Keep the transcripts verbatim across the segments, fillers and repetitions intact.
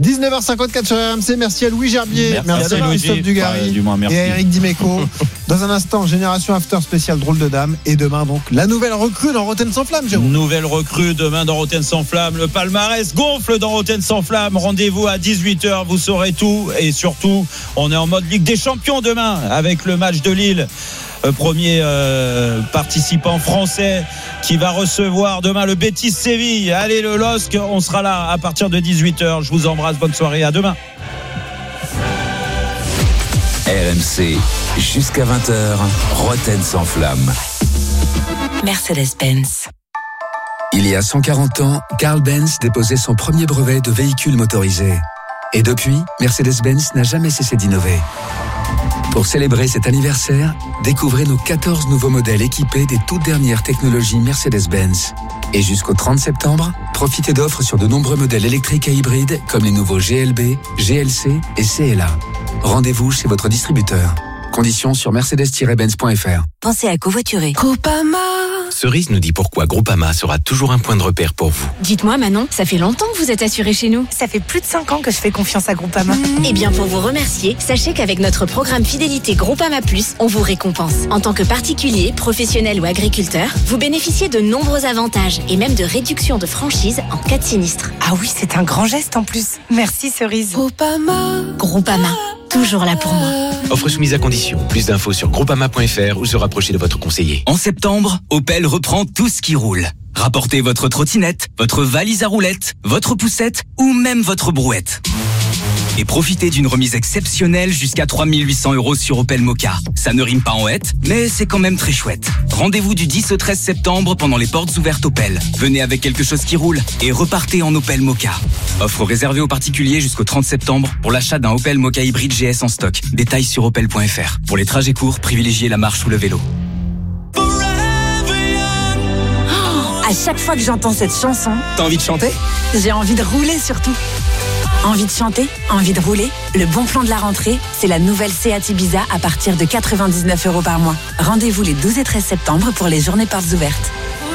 dix-neuf heures cinquante-quatre sur R M C. Merci à Louis Gerbier. Merci, merci à, à Christophe Dugarry ouais, du moins, merci. et à Eric Dimeco. Dans un instant, Génération After spécial drôle de dame. Et demain, donc, la nouvelle recrue dans Rotten sans flamme, Jérôme. Nouvelle recrue demain dans Rotten sans flamme. Le palmarès gonfle dans Rotten sans flamme. Rendez-vous à dix-huit heures. Vous saurez tout. Et surtout, on est en mode Ligue des Champions demain avec le match de Lille. Euh, premier euh, participant français qui va recevoir demain le Betis Séville. Allez le L O S C, on sera là à partir de dix-huit heures. Je vous embrasse, bonne soirée, à demain. R M C, jusqu'à vingt heures, Rotten sans flamme. Mercedes-Benz. Il y a cent quarante ans, Carl Benz déposait son premier brevet de véhicule motorisé. Et depuis, Mercedes-Benz n'a jamais cessé d'innover. Pour célébrer cet anniversaire, découvrez nos quatorze nouveaux modèles équipés des toutes dernières technologies Mercedes-Benz. Et jusqu'au trente septembre, profitez d'offres sur de nombreux modèles électriques et hybrides comme les nouveaux G L B, G L C et C L A. Rendez-vous chez votre distributeur. Conditions sur mercedes tiret benz point f r. Pensez à covoiturer. Groupama. Cerise nous dit pourquoi Groupama sera toujours un point de repère pour vous. Dites-moi Manon, ça fait longtemps que vous êtes assurée chez nous. Ça fait plus de cinq ans que je fais confiance à Groupama. Mmh. Eh bien, pour vous remercier, sachez qu'avec notre programme fidélité Groupama Plus, on vous récompense. En tant que particulier, professionnel ou agriculteur, vous bénéficiez de nombreux avantages et même de réductions de franchise en cas de sinistre. Ah oui, c'est un grand geste en plus. Merci Cerise. Groupama. Groupama, toujours là pour moi. Offre soumise à condition. Plus d'infos sur groupama point f r ou se rapprocher de votre conseiller. En septembre, Opel reprend tout ce qui roule. Rapportez votre trottinette, votre valise à roulettes, votre poussette ou même votre brouette. Et profitez d'une remise exceptionnelle jusqu'à trois mille huit cents euros sur Opel Mokka. Ça ne rime pas en hête, mais c'est quand même très chouette. Rendez-vous du dix au treize septembre pendant les portes ouvertes Opel. Venez avec quelque chose qui roule et repartez en Opel Mokka. Offre réservée aux particuliers jusqu'au trente septembre pour l'achat d'un Opel Mokka hybride G S en stock. Détails sur opel point f r. Pour les trajets courts, privilégiez la marche ou le vélo. À chaque fois que j'entends cette chanson, T'as envie de chanter ? j'ai envie de rouler surtout. Envie de chanter, envie de rouler. Le bon plan de la rentrée, c'est la nouvelle Seat Ibiza à partir de quatre-vingt-dix-neuf euros par mois. Rendez-vous les douze et treize septembre pour les journées portes ouvertes.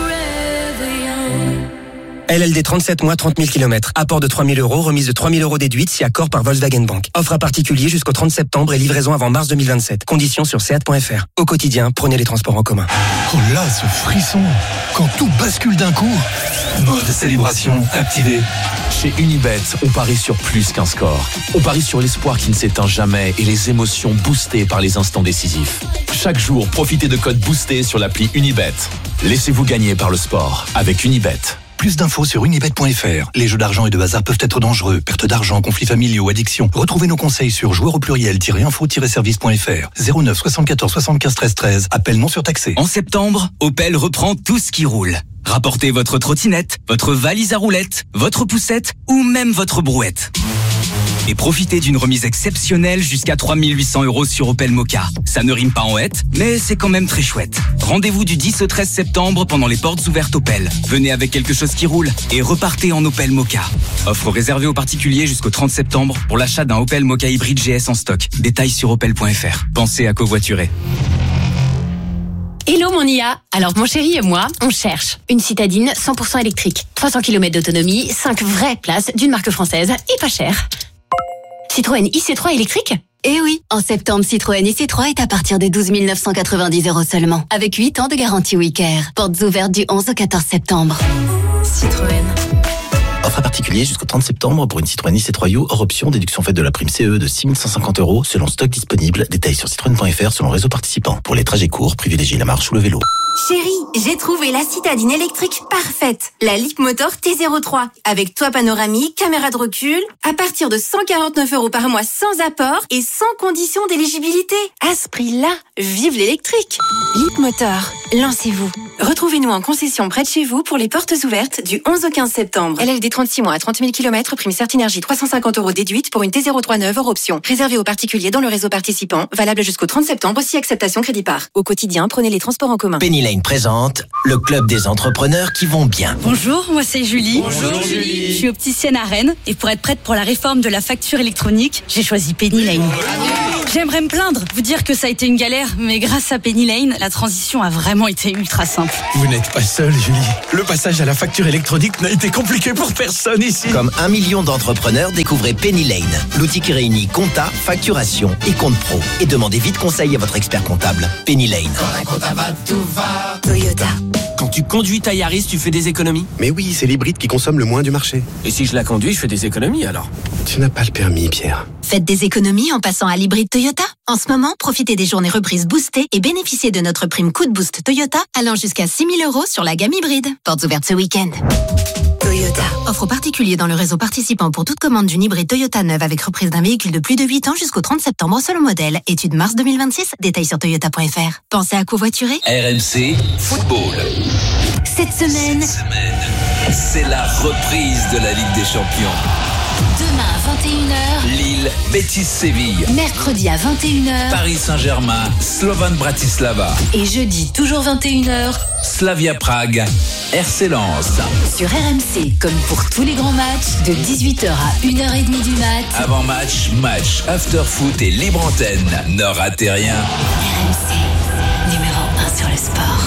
L L D trente-sept mois, trente mille kilomètres. Apport de trois mille euros, remise de trois mille euros déduite si accord par Volkswagen Bank. Offre à particulier jusqu'au trente septembre et livraison avant mars deux mille vingt-sept. Conditions sur seat point f r. Au quotidien, prenez les transports en commun. Oh là, ce frisson! Quand tout bascule d'un coup! Mode célébration activé. Chez Unibet, on parie sur plus qu'un score. On parie sur l'espoir qui ne s'éteint jamais et les émotions boostées par les instants décisifs. Chaque jour, profitez de codes boostés sur l'appli Unibet. Laissez-vous gagner par le sport avec Unibet. Plus d'infos sur unibet point f r. Les jeux d'argent et de hasard peuvent être dangereux. Perte d'argent, conflits familiaux, addiction. Retrouvez nos conseils sur joueurs au pluriel-info-service point f r. zéro neuf soixante-quatorze soixante-quinze treize treize. Appel non surtaxé. En septembre, Opel reprend tout ce qui roule. Rapportez votre trottinette, votre valise à roulettes, votre poussette ou même votre brouette. Et profitez d'une remise exceptionnelle jusqu'à trois mille huit cents euros sur Opel Mokka. Ça ne rime pas en hête, mais c'est quand même très chouette. Rendez-vous du dix au treize septembre pendant les portes ouvertes Opel. Venez avec quelque chose qui roule et repartez en Opel Mokka. Offre réservée aux particuliers jusqu'au trente septembre pour l'achat d'un Opel Mokka hybride G S en stock. Détails sur opel point f r. Pensez à covoiturer. Hello mon I A. Alors mon chéri et moi, on cherche une citadine cent pour cent électrique. trois cents kilomètres d'autonomie, cinq vraies places d'une marque française et pas cher. Citroën I C trois électrique ? Eh oui, en septembre, Citroën I C trois est à partir de douze mille neuf cent quatre-vingt-dix euros seulement, avec huit ans de garantie WeCare. Portes ouvertes du onze au quatorze septembre. Citroën. Offre à particulier jusqu'au trente septembre pour une Citroën I C trois U hors option, déduction faite de la prime C E de six mille cent cinquante euros selon stock disponible. Détails sur citroën point f r selon réseau participant. Pour les trajets courts, privilégiez la marche ou le vélo. Chérie, j'ai trouvé la citadine électrique parfaite. La Leapmotor T zéro trois. Avec toit panoramique, caméra de recul. À partir de cent quarante-neuf euros par mois sans apport et sans condition d'éligibilité. À ce prix-là, vive l'électrique. Leapmotor, lancez-vous. Retrouvez-nous en concession près de chez vous pour les portes ouvertes du onze au quinze septembre. L L D trente-six mois à trente mille kilomètres, prime Certinergie trois cent cinquante euros déduite pour une T zéro trois neuve hors option. Réservé aux particuliers dans le réseau participant. Valable jusqu'au trente septembre, si acceptation crédit par. Au quotidien, prenez les transports en commun. Penny Lane présente le club des entrepreneurs qui vont bien. Bonjour, moi c'est Julie. Bonjour Julie. Je suis opticienne à Rennes et pour être prête pour la réforme de la facture électronique, j'ai choisi Penny Lane. J'aimerais me plaindre, vous dire que ça a été une galère, mais grâce à Penny Lane, la transition a vraiment été ultra simple. Vous n'êtes pas seul, Julie. Le passage à la facture électronique n'a été compliqué pour personne ici. Comme un million d'entrepreneurs, découvrez Penny Lane, l'outil qui réunit compta, facturation et compte pro. Et demandez vite conseil à votre expert comptable. Penny Lane. Toyota. Quand tu conduis ta Yaris, tu fais des économies? Mais oui, c'est l'hybride qui consomme le moins du marché. Et si je la conduis, je fais des économies alors? Tu n'as pas le permis, Pierre. Faites des économies en passant à l'hybride Toyota. En ce moment, profitez des journées reprises boostées et bénéficiez de notre prime coup de boost Toyota allant jusqu'à six mille euros sur la gamme hybride. Portes ouvertes ce week-end. Toyota. Offre aux particuliers dans le réseau participant pour toute commande d'une hybride Toyota neuve avec reprise d'un véhicule de plus de huit ans jusqu'au trente septembre selon modèle. Étude mars deux mille vingt-six. Détails sur toyota point f r. Pensez à covoiturer. R M C Football. Cette semaine, Cette semaine, c'est la reprise de la Ligue des Champions. demain à vingt et une heures, Lille, Betis Séville. mercredi à vingt et une heures, Paris Saint-Germain, Slovan Bratislava. et jeudi toujours vingt et une heures, Slavia Prague, R C Lens. sur R M C, comme pour tous les grands matchs, de dix-huit heures à une heure trente du mat. Avant match, match, after foot et libre antenne. Ne ratez rien. R M C, numéro un sur le sport.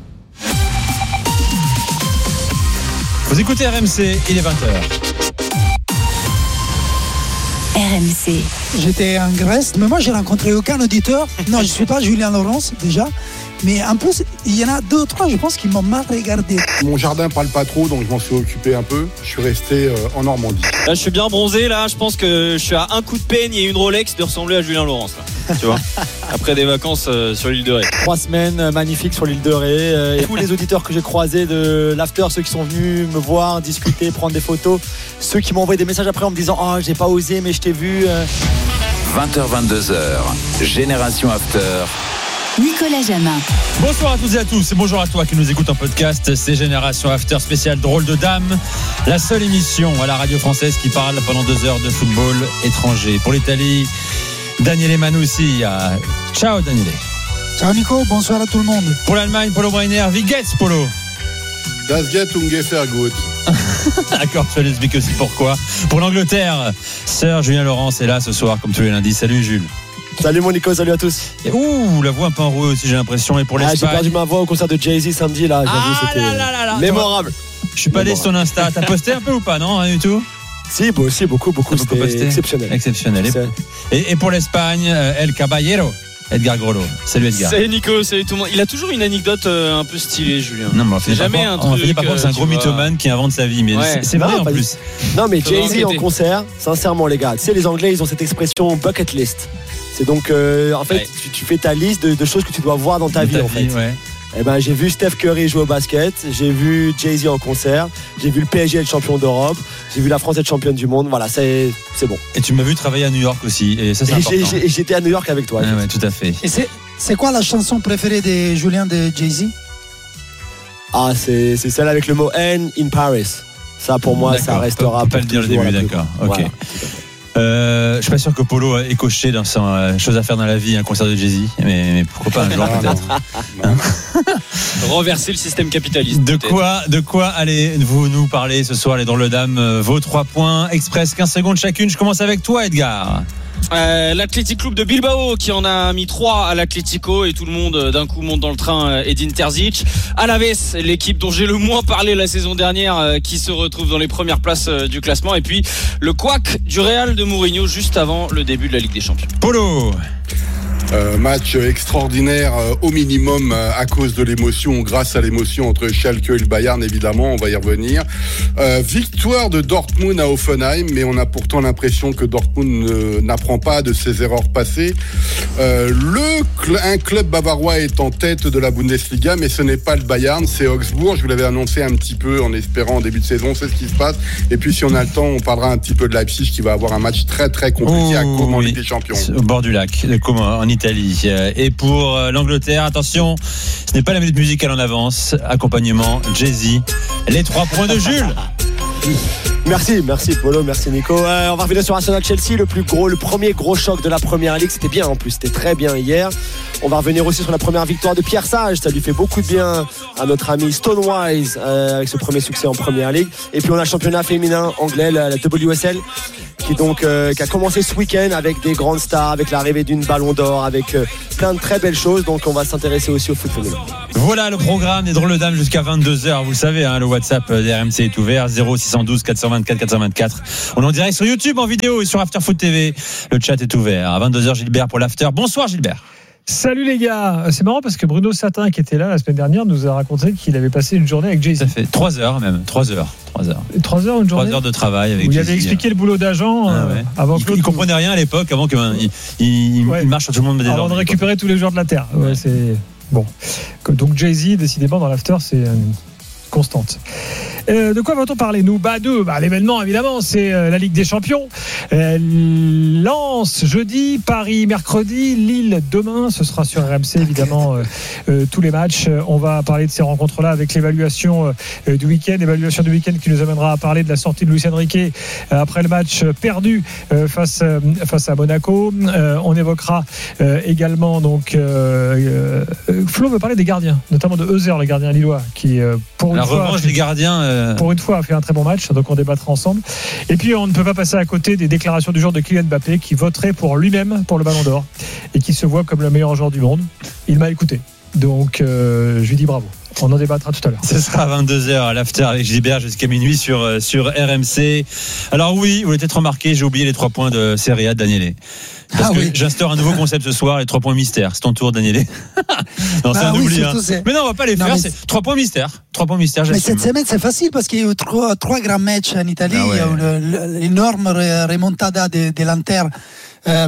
Vous écoutez R M C, il est vingt heures. R M C. J'étais en Grèce, mais moi j'ai rencontré aucun auditeur. Non, je ne suis pas Julien Laurence déjà. Mais en plus, il y en a deux ou trois, je pense, qui m'ont mal regardé. Mon jardin parle pas trop, donc je m'en suis occupé un peu. Je suis resté euh, en Normandie. Là, je suis bien bronzé. Là, je pense que je suis à un coup de peigne et une Rolex de ressembler à Julien Laurence. Là, tu vois, après des vacances euh, sur l'île de Ré. Trois semaines euh, magnifiques sur l'île de Ré. Euh, et tous les auditeurs que j'ai croisés de l'after, ceux qui sont venus me voir, discuter, prendre des photos, ceux qui m'ont envoyé des messages après en me disant oh, j'ai pas osé, mais je t'ai vu. Euh... vingt heures vingt-deux heures, Génération After. Nicolas Jamin. Bonsoir à toutes et à tous et bonjour à toi qui nous écoute en podcast. C'est Génération After spécial Drôle de Dame, la seule émission à la radio française qui parle pendant deux heures de football étranger. Pour l'Italie, Daniele Manussi. Ciao Daniele. Ciao Nico, bonsoir à tout le monde. Pour l'Allemagne, Polo Breiner. Wie geht's Polo? Das geht ungefähr gut. D'accord, tu vas l'expliquer aussi pourquoi. Pour l'Angleterre, Sir Julien Laurence est là ce soir comme tous les lundis. Salut Jules. Salut mon Nico, salut à tous. Et ouh, la voix un peu enrouée aussi, j'ai l'impression. Et pour l'Espagne, ah, j'ai perdu ma voix au concert de Jay-Z samedi là, j'avoue, ah c'était là là là là. mémorable. Je suis pas allé sur ton Insta. T'as posté un peu ou pas? Non, rien du tout. Si, bon, si, beaucoup, beaucoup. C'était beaucoup exceptionnel. Exceptionnel. Et, et pour l'Espagne, El Caballero, Edgar Grollo. Salut Edgar. Salut Nico, salut tout le monde. Il a toujours une anecdote euh, un peu stylée, Julien. Non, mais c'est jamais un truc. Par contre, c'est un gros mythomane qui invente sa vie, mais ouais. c'est, c'est vrai non, en plus. Non, mais Jay-Z en concert, sincèrement, les gars, tu sais, les Anglais, ils ont cette expression bucket list. C'est donc, euh, en fait, ouais. tu, tu fais ta liste de, de choses que tu dois voir dans ta de vie, ta en vie, fait. Ouais. Eh ben, j'ai vu Steph Curry jouer au basket, j'ai vu Jay-Z en concert, j'ai vu le P S G être champion d'Europe, j'ai vu la France être championne du monde. Voilà, c'est, c'est bon. Et tu m'as vu travailler à New York aussi, et ça c'est et important. J'ai, j'ai, j'étais à New York avec toi. Ah ouais, tout à fait. Et c'est, c'est quoi la chanson préférée de Julien de Jay-Z? Ah, c'est, c'est celle avec le mot N in Paris. Ça, pour moi, d'accord, ça restera. On peut pas le dire le début, d'accord. Ok. Voilà. Euh, je suis pas sûr que Polo ait coché dans sa euh, chose à faire dans la vie un concert de Jay-Z, mais, mais pourquoi pas un jour peut-être. Hein renverser le système capitaliste. De peut-être. quoi, de quoi allez-vous nous parler ce soir, les drôles de dames? Vos trois points express, quinze secondes chacune. Je commence avec toi, Edgar. Euh, L'Athletic Club de Bilbao qui en a mis trois à l'Atlético et tout le monde d'un coup monte dans le train. Edin Terzic. Alaves, l'équipe dont j'ai le moins parlé la saison dernière, qui se retrouve dans les premières places du classement. Et puis le couac du Real de Mourinho juste avant le début de la Ligue des Champions. Polo. Euh, match extraordinaire euh, au minimum euh, à cause de l'émotion, grâce à l'émotion entre Schalke et le Bayern, évidemment, on va y revenir. Euh, victoire de Dortmund à Hoffenheim, mais on a pourtant l'impression que Dortmund euh, n'apprend pas de ses erreurs passées. Euh, le cl- un club bavarois est en tête de la Bundesliga, mais ce n'est pas le Bayern, c'est Augsbourg. Je vous l'avais annoncé un petit peu en espérant en début de saison, c'est ce qui se passe. Et puis si on a le temps, on parlera un petit peu de Leipzig qui va avoir un match très très compliqué oh, à Como en oui. Ligue des Champions. Au bord du lac, Como en Italie. Et pour l'Angleterre, attention, ce n'est pas la minute musicale en avance. Accompagnement Jay-Z. Les trois points de Jules. Merci, merci Polo, merci Nico. Euh, on va revenir sur Arsenal-Chelsea, le plus gros, le premier gros choc de la Première Ligue. C'était bien en plus, c'était très bien hier. On va revenir aussi sur la première victoire de Pierre Sage. Ça lui fait beaucoup de bien à notre ami Stonewise euh, avec ce premier succès en Première Ligue. Et puis on a le championnat féminin anglais, la, la W S L, qui donc euh, qui a commencé ce week-end avec des grandes stars, avec l'arrivée d'une Ballon d'Or, avec euh, plein de très belles choses. Donc on va s'intéresser aussi au foot féminin. Voilà le programme des Drôles de Dames jusqu'à vingt-deux heures. Vous le savez, hein, le WhatsApp d'R M C est ouvert, zéro six un deux quatre deux quatre quatre deux quatre. On est en direct sur YouTube, en vidéo et sur After Foot T V. Le chat est ouvert. À vingt-deux heures, Gilbert pour l'After. Bonsoir Gilbert. Salut les gars, c'est marrant parce que Bruno Satin qui était là la semaine dernière nous a raconté qu'il avait passé une journée avec Jay-Z. Ça fait trois heures même, trois heures. trois heures. trois heures une journée. trois heures de travail avec Où il Jay-Z. avait expliqué le boulot d'agent ah euh, ouais. avant il, que il comprenait rien à l'époque avant qu'il ben, il, il, ouais. il marche sur tout le monde. Avant de récupérer tous les joueurs de la terre. Ouais, ouais. C'est bon. Donc Jay-Z décidément dans l'after c'est une constante. Euh, de quoi va-t-on parler nous bah de bah, l'événement évidemment c'est euh, la Ligue des Champions. euh, Lens jeudi, Paris mercredi, Lille demain. Ce sera sur R M C évidemment euh, euh, tous les matchs. On va parler de ces rencontres là avec l'évaluation euh, du week-end évaluation du week-end qui nous amènera à parler de la sortie de Luis Enrique euh, après le match perdu euh, face, euh, face à Monaco. euh, on évoquera euh, également donc euh, euh, Flo veut parler des gardiens, notamment de Heuser, le gardien lillois qui euh, pour une la fois revanche des gardiens euh... pour une fois a fait un très bon match, donc on débattra ensemble. Et puis on ne peut pas passer à côté des déclarations du jour de Kylian Mbappé qui voterait pour lui-même pour le Ballon d'Or et qui se voit comme le meilleur joueur du monde. Il m'a écouté, donc euh, je lui dis bravo. On en débattra tout à l'heure. Ce sera à vingt-deux heures à l'after avec Gilbert jusqu'à minuit sur, sur R M C. Alors oui, vous l'avez peut-être remarqué, j'ai oublié les trois points de Serie A de Daniele. Parce ah que oui. j'instaure un nouveau concept ce soir, les trois points mystères. C'est ton tour, Daniele. non, c'est bah un oui, oubli. Hein. Mais non, on va pas les non, faire. C'est trois points mystères. Trois points mystères. Mais cette semaine, c'est facile parce qu'il y a eu trois, trois grands matchs en Italie. Ah ouais. Il y a eu le, le, l'énorme remontada de, de l'Inter. Euh,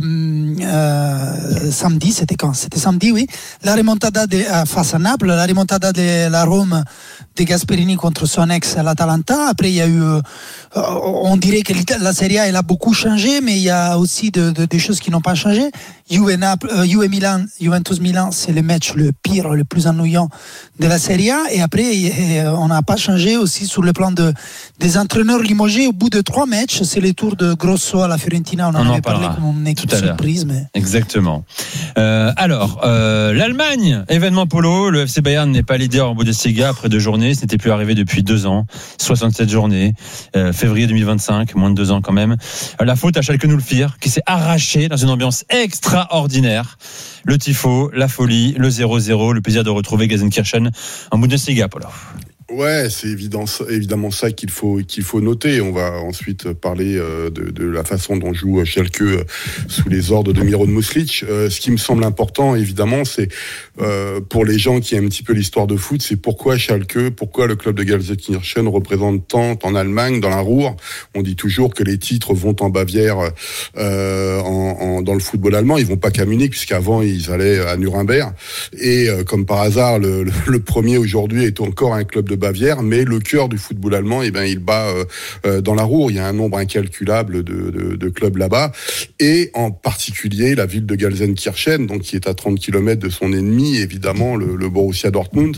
euh, samedi, c'était quand? C'était samedi, oui. La remontada de, euh, face à Naples, la remontada de la Rome de Gasperini contre son ex à l'Atalanta. Après, il y a eu, euh, on dirait que la Serie A, elle a beaucoup changé, mais il y a aussi de, de, des choses qui n'ont pas changé. Juve Naples, euh, Juve Milan, Juventus Milan, c'est le match le pire, le plus ennuyant de la Serie A. Et après, et, on n'a pas changé aussi sur le plan de, des entraîneurs limogés. Au bout de trois matchs, c'est le tour de Grosso à la Fiorentina. On en, on avait en parlé comme une équipe surprise. Mais... Exactement. Euh, alors, euh, l'Allemagne, événement polo. Le F C Bayern n'est pas leader en Bundesliga après deux journées. Ce n'était plus arrivé depuis deux ans. soixante-sept journées. Euh, février deux mille vingt-cinq, moins de deux ans quand même. La faute à Schalke Nulfir, qui s'est arraché dans une ambiance extraordinaire. Le tifo, la folie, le zéro zéro, le plaisir de retrouver Gelsenkirchen en Bundesliga, Polo. Ouais, c'est évident, évidemment ça qu'il faut qu'il faut noter. On va ensuite parler euh, de, de la façon dont joue Schalke euh, sous les ordres de Miron Muslic. Euh, ce qui me semble important, évidemment, c'est euh, pour les gens qui aiment un petit peu l'histoire de foot, c'est pourquoi Schalke, pourquoi le club de Gelsenkirchen représente tant en Allemagne, dans la Ruhr. On dit toujours que les titres vont en Bavière, euh, en, en, dans le football allemand. Ils vont pas qu'à Munich, puisqu'avant ils allaient à Nuremberg. Et euh, comme par hasard, le, le, le premier aujourd'hui est encore un club de Bavière, mais le cœur du football allemand, eh ben, il bat euh, euh, dans la Ruhr. Il y a un nombre incalculable de, de, de clubs là-bas, et en particulier la ville de Gelsenkirchen, donc qui est à trente kilomètres de son ennemi, évidemment, le, le Borussia Dortmund.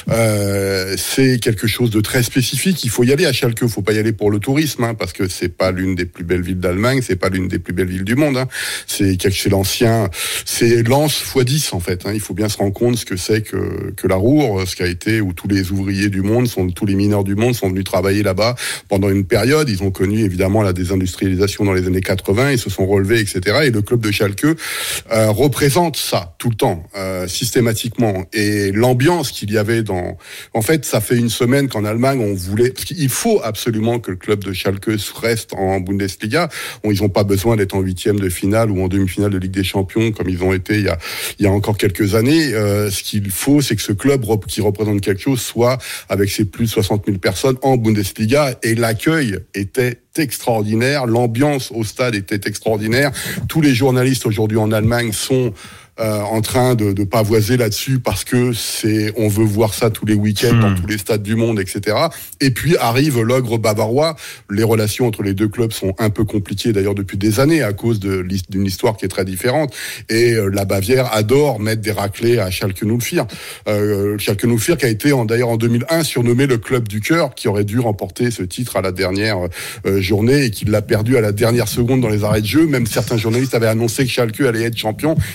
Euh, c'est quelque chose de très spécifique. Il faut y aller à Schalke. Il faut pas y aller pour le tourisme, hein, parce que c'est pas l'une des plus belles villes d'Allemagne, c'est pas l'une des plus belles villes du monde. Hein. C'est c'est l'ancien, c'est Lens fois dix en fait. Hein. Il faut bien se rendre compte ce que c'est que que la Ruhr, ce qu'a été, où tous les ouvriers du monde, sont, tous les mineurs du monde sont venus travailler là-bas pendant une période. Ils ont connu évidemment la désindustrialisation dans les années quatre-vingts, ils se sont relevés, et cetera. Et le club de Schalke euh, représente ça tout le temps, euh, systématiquement. Et l'ambiance qu'il y avait dans... En fait, ça fait une semaine qu'en Allemagne, on voulait... Parce qu'il faut absolument que le club de Schalke reste en Bundesliga. Bon, ils n'ont pas besoin d'être en huitième de finale ou en demi-finale de Ligue des Champions, comme ils ont été il y a, il y a encore quelques années. Euh, ce qu'il faut, c'est que ce club qui représente quelque chose soit avec ses plus de soixante mille personnes en Bundesliga, et l'accueil était extraordinaire, l'ambiance au stade était extraordinaire. Tous les journalistes aujourd'hui en Allemagne sont Euh, en train de, de pavoiser là-dessus parce que c'est, on veut voir ça tous les week-ends mmh. dans tous les stades du monde, et cetera. Et puis arrive l'ogre bavarois. Les relations entre les deux clubs sont un peu compliquées d'ailleurs depuis des années à cause de, d'une histoire qui est très différente. Et euh, la Bavière adore mettre des raclés à Schalke Nulfir. Euh, Schalke Nulfir qui a été en, d'ailleurs en deux mille un surnommé le club du cœur, qui aurait dû remporter ce titre à la dernière euh, journée et qui l'a perdu à la dernière seconde dans les arrêts de jeu. Même certains journalistes avaient annoncé que Schalke allait être champion, et c'est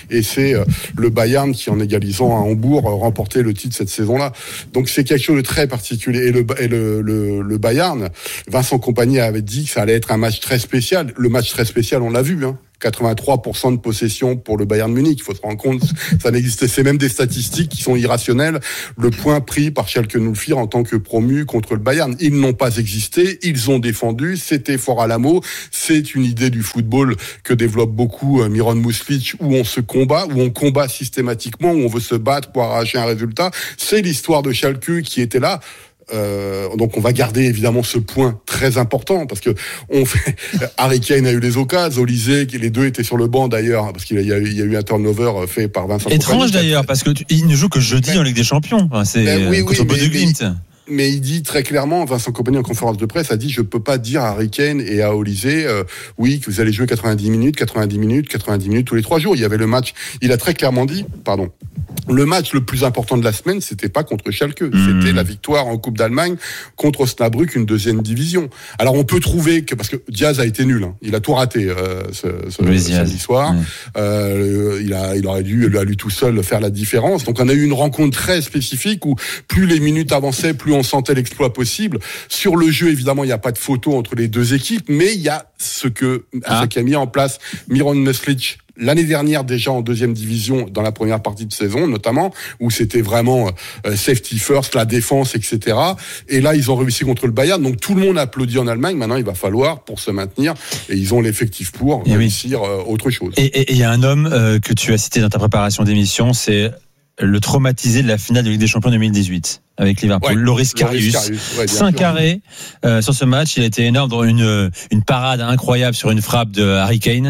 c'était le Bayern qui, en égalisant à Hambourg, remportait le titre cette saison-là. Donc c'est quelque chose de très particulier. Et le, et le, le, le Bayern, Vincent Kompany avait dit que ça allait être un match très spécial. Le match très spécial, on l'a vu, hein. quatre-vingt-trois pour cent de possession pour le Bayern Munich. Il faut se rendre compte, ça n'existe, c'est même des statistiques qui sont irrationnelles. Le point pris par Schalke null vier en tant que promu contre le Bayern. Ils n'ont pas existé, ils ont défendu, c'était fort à l'amo. C'est une idée du football que développe beaucoup Miron Muslic, où on se combat, où on combat systématiquement, où on veut se battre pour arracher un résultat. C'est l'histoire de Schalke qui était là. Euh, donc on va garder évidemment ce point très important parce que on fait Harry Kane a eu les occasions, Olysée, les deux étaient sur le banc d'ailleurs parce qu'il y a eu, il y a eu un turnover fait par Vincent étrange Kompany, d'ailleurs parce que tu, il ne joue que jeudi mais, en Ligue des Champions, enfin, c'est ben oui, contre oui, Bodø/Glimt. Mais il dit très clairement, Vincent Kompany en conférence de presse a dit je peux pas dire à Harry Kane et à Olysée euh, oui que vous allez jouer quatre-vingt-dix minutes, quatre-vingt-dix minutes, quatre-vingt-dix minutes tous les trois jours. Il y avait le match. Il a très clairement dit, pardon. Le match le plus important de la semaine, c'était pas contre Schalke, mmh. c'était la victoire en Coupe d'Allemagne contre Osnabrück, une deuxième division. Alors on peut trouver que parce que Diaz a été nul, hein. Il a tout raté euh, ce, ce samedi soir. Mmh. Euh, il a, il aurait dû, lui, à lui tout seul faire la différence. Donc on a eu une rencontre très spécifique où plus les minutes avançaient, plus on sentait l'exploit possible. Sur le jeu, évidemment, il n'y a pas de photo entre les deux équipes, mais il y a ce que ah. ce qu'a mis en place Miron Muslic l'année dernière déjà en deuxième division dans la première partie de saison notamment où c'était vraiment euh, safety first, la défense, et cetera. Et là ils ont réussi contre le Bayern, donc tout le monde applaudit en Allemagne. Maintenant il va falloir pour se maintenir et ils ont l'effectif pour et réussir oui. euh, autre chose. Et il y a un homme euh, que tu as cité dans ta préparation d'émission, c'est le traumatisé de la finale de Ligue des Champions deux mille dix-huit avec Liverpool, ouais, Loris Karius, ouais, cinq arrêts euh, sur ce match. Il a été énorme dans une une parade incroyable sur une frappe de Harry Kane.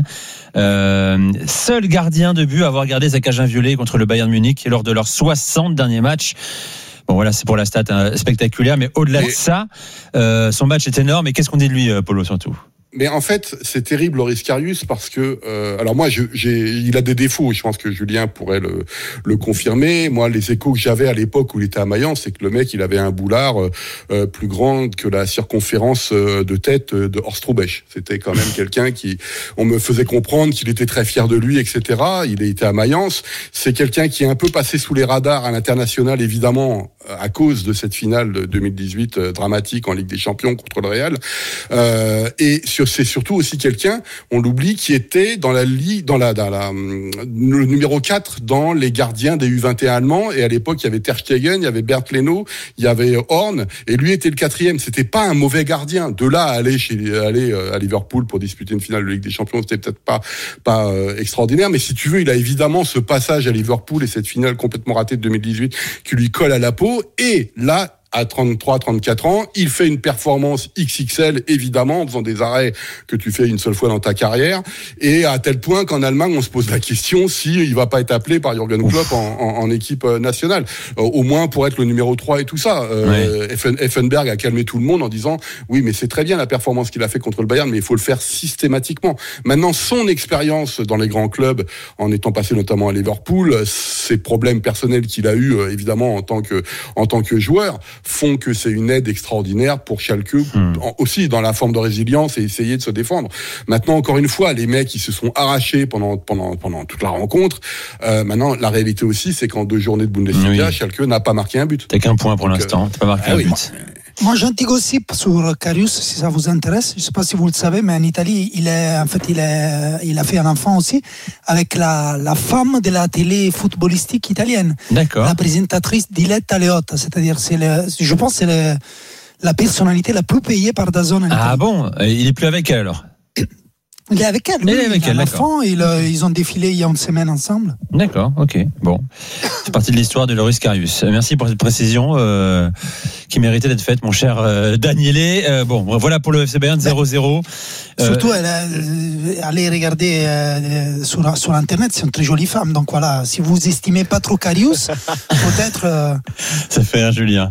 Euh, seul gardien de but à avoir gardé sa cage inviolée contre le Bayern Munich lors de leurs soixante derniers matchs. Bon voilà, c'est pour la stat hein, spectaculaire, mais au-delà et... de ça, euh, son match est énorme. Et qu'est-ce qu'on dit de lui, Polo, surtout? Mais en fait, c'est terrible, Loris Karius, parce que euh, alors moi, je, j'ai, il a des défauts. Je pense que Julien pourrait le, le confirmer. Moi, les échos que j'avais à l'époque où il était à Mayence, c'est que le mec, il avait un boulard euh, plus grand que la circonférence de tête de Horst Hrubesch. C'était quand même quelqu'un qui, on me faisait comprendre qu'il était très fier de lui, et cetera. Il était à Mayence. C'est quelqu'un qui est un peu passé sous les radars à l'international, évidemment, à cause de cette finale de deux mille dix-huit euh, dramatique en Ligue des Champions contre le Real. Euh, et sur c'est surtout aussi quelqu'un, on l'oublie, qui était dans la li, dans la, dans la, le numéro quatre dans les gardiens des U vingt et un allemands. Et à l'époque, il y avait Ter Stegen, il y avait Bernd Leno, il y avait Horn, et lui était le quatrième. C'était pas un mauvais gardien. De là à aller chez, aller à Liverpool pour disputer une finale de Ligue des Champions, c'était peut-être pas, pas euh, extraordinaire. Mais si tu veux, il a évidemment ce passage à Liverpool et cette finale complètement ratée de deux mille dix-huit qui lui colle à la peau. Et là, à trente-trois, trente-quatre ans, il fait une performance X X L, évidemment, en faisant des arrêts que tu fais une seule fois dans ta carrière, et à tel point qu'en Allemagne, on se pose la question si il va pas être appelé par Jürgen Klopp en, en, en équipe nationale, euh, au moins pour être le numéro trois et tout ça. Euh, ouais. Effenberg a calmé tout le monde en disant oui, mais c'est très bien la performance qu'il a fait contre le Bayern, mais il faut le faire systématiquement. Maintenant, son expérience dans les grands clubs, en étant passé notamment à Liverpool, ses problèmes personnels qu'il a eu, évidemment, en tant que en tant que joueur, font que c'est une aide extraordinaire pour Schalke, hmm. aussi dans la forme de résilience et essayer de se défendre. Maintenant, encore une fois, les mecs qui se sont arrachés pendant pendant pendant toute la rencontre. Euh, maintenant, la réalité aussi, c'est qu'en deux journées de Bundesliga, oui. Schalke n'a pas marqué un but. T'as qu'un point pour Donc, l'instant. Euh, T'as pas marqué ah un oui. but. Moi, j'ai un petit gossip sur Karius, si ça vous intéresse. Je ne sais pas si vous le savez, mais en Italie, il est, en fait, il est, il a fait un enfant aussi avec la, la femme de la télé footballistique italienne. D'accord. La présentatrice Diletta Leotta. C'est-à-dire, c'est le, je pense, que c'est le, la personnalité la plus payée par DAZN en Italie. Ah bon? Il est plus avec elle alors? Il est avec elle, oui. Il est avec elle, d'accord. Ils, ils ont défilé il y a une semaine ensemble. D'accord, ok. Bon. C'est parti de l'histoire de Loris Karius. Merci pour cette précision euh, qui méritait d'être faite, mon cher euh, Daniele. Euh, bon, voilà pour le F C Bayern zéro zéro. Euh, Surtout, elle a, allez regarder euh, sur, sur Internet, c'est une très jolie femme. Donc voilà, si vous estimez pas trop Karius, peut-être... Euh... Ça fait un Julien.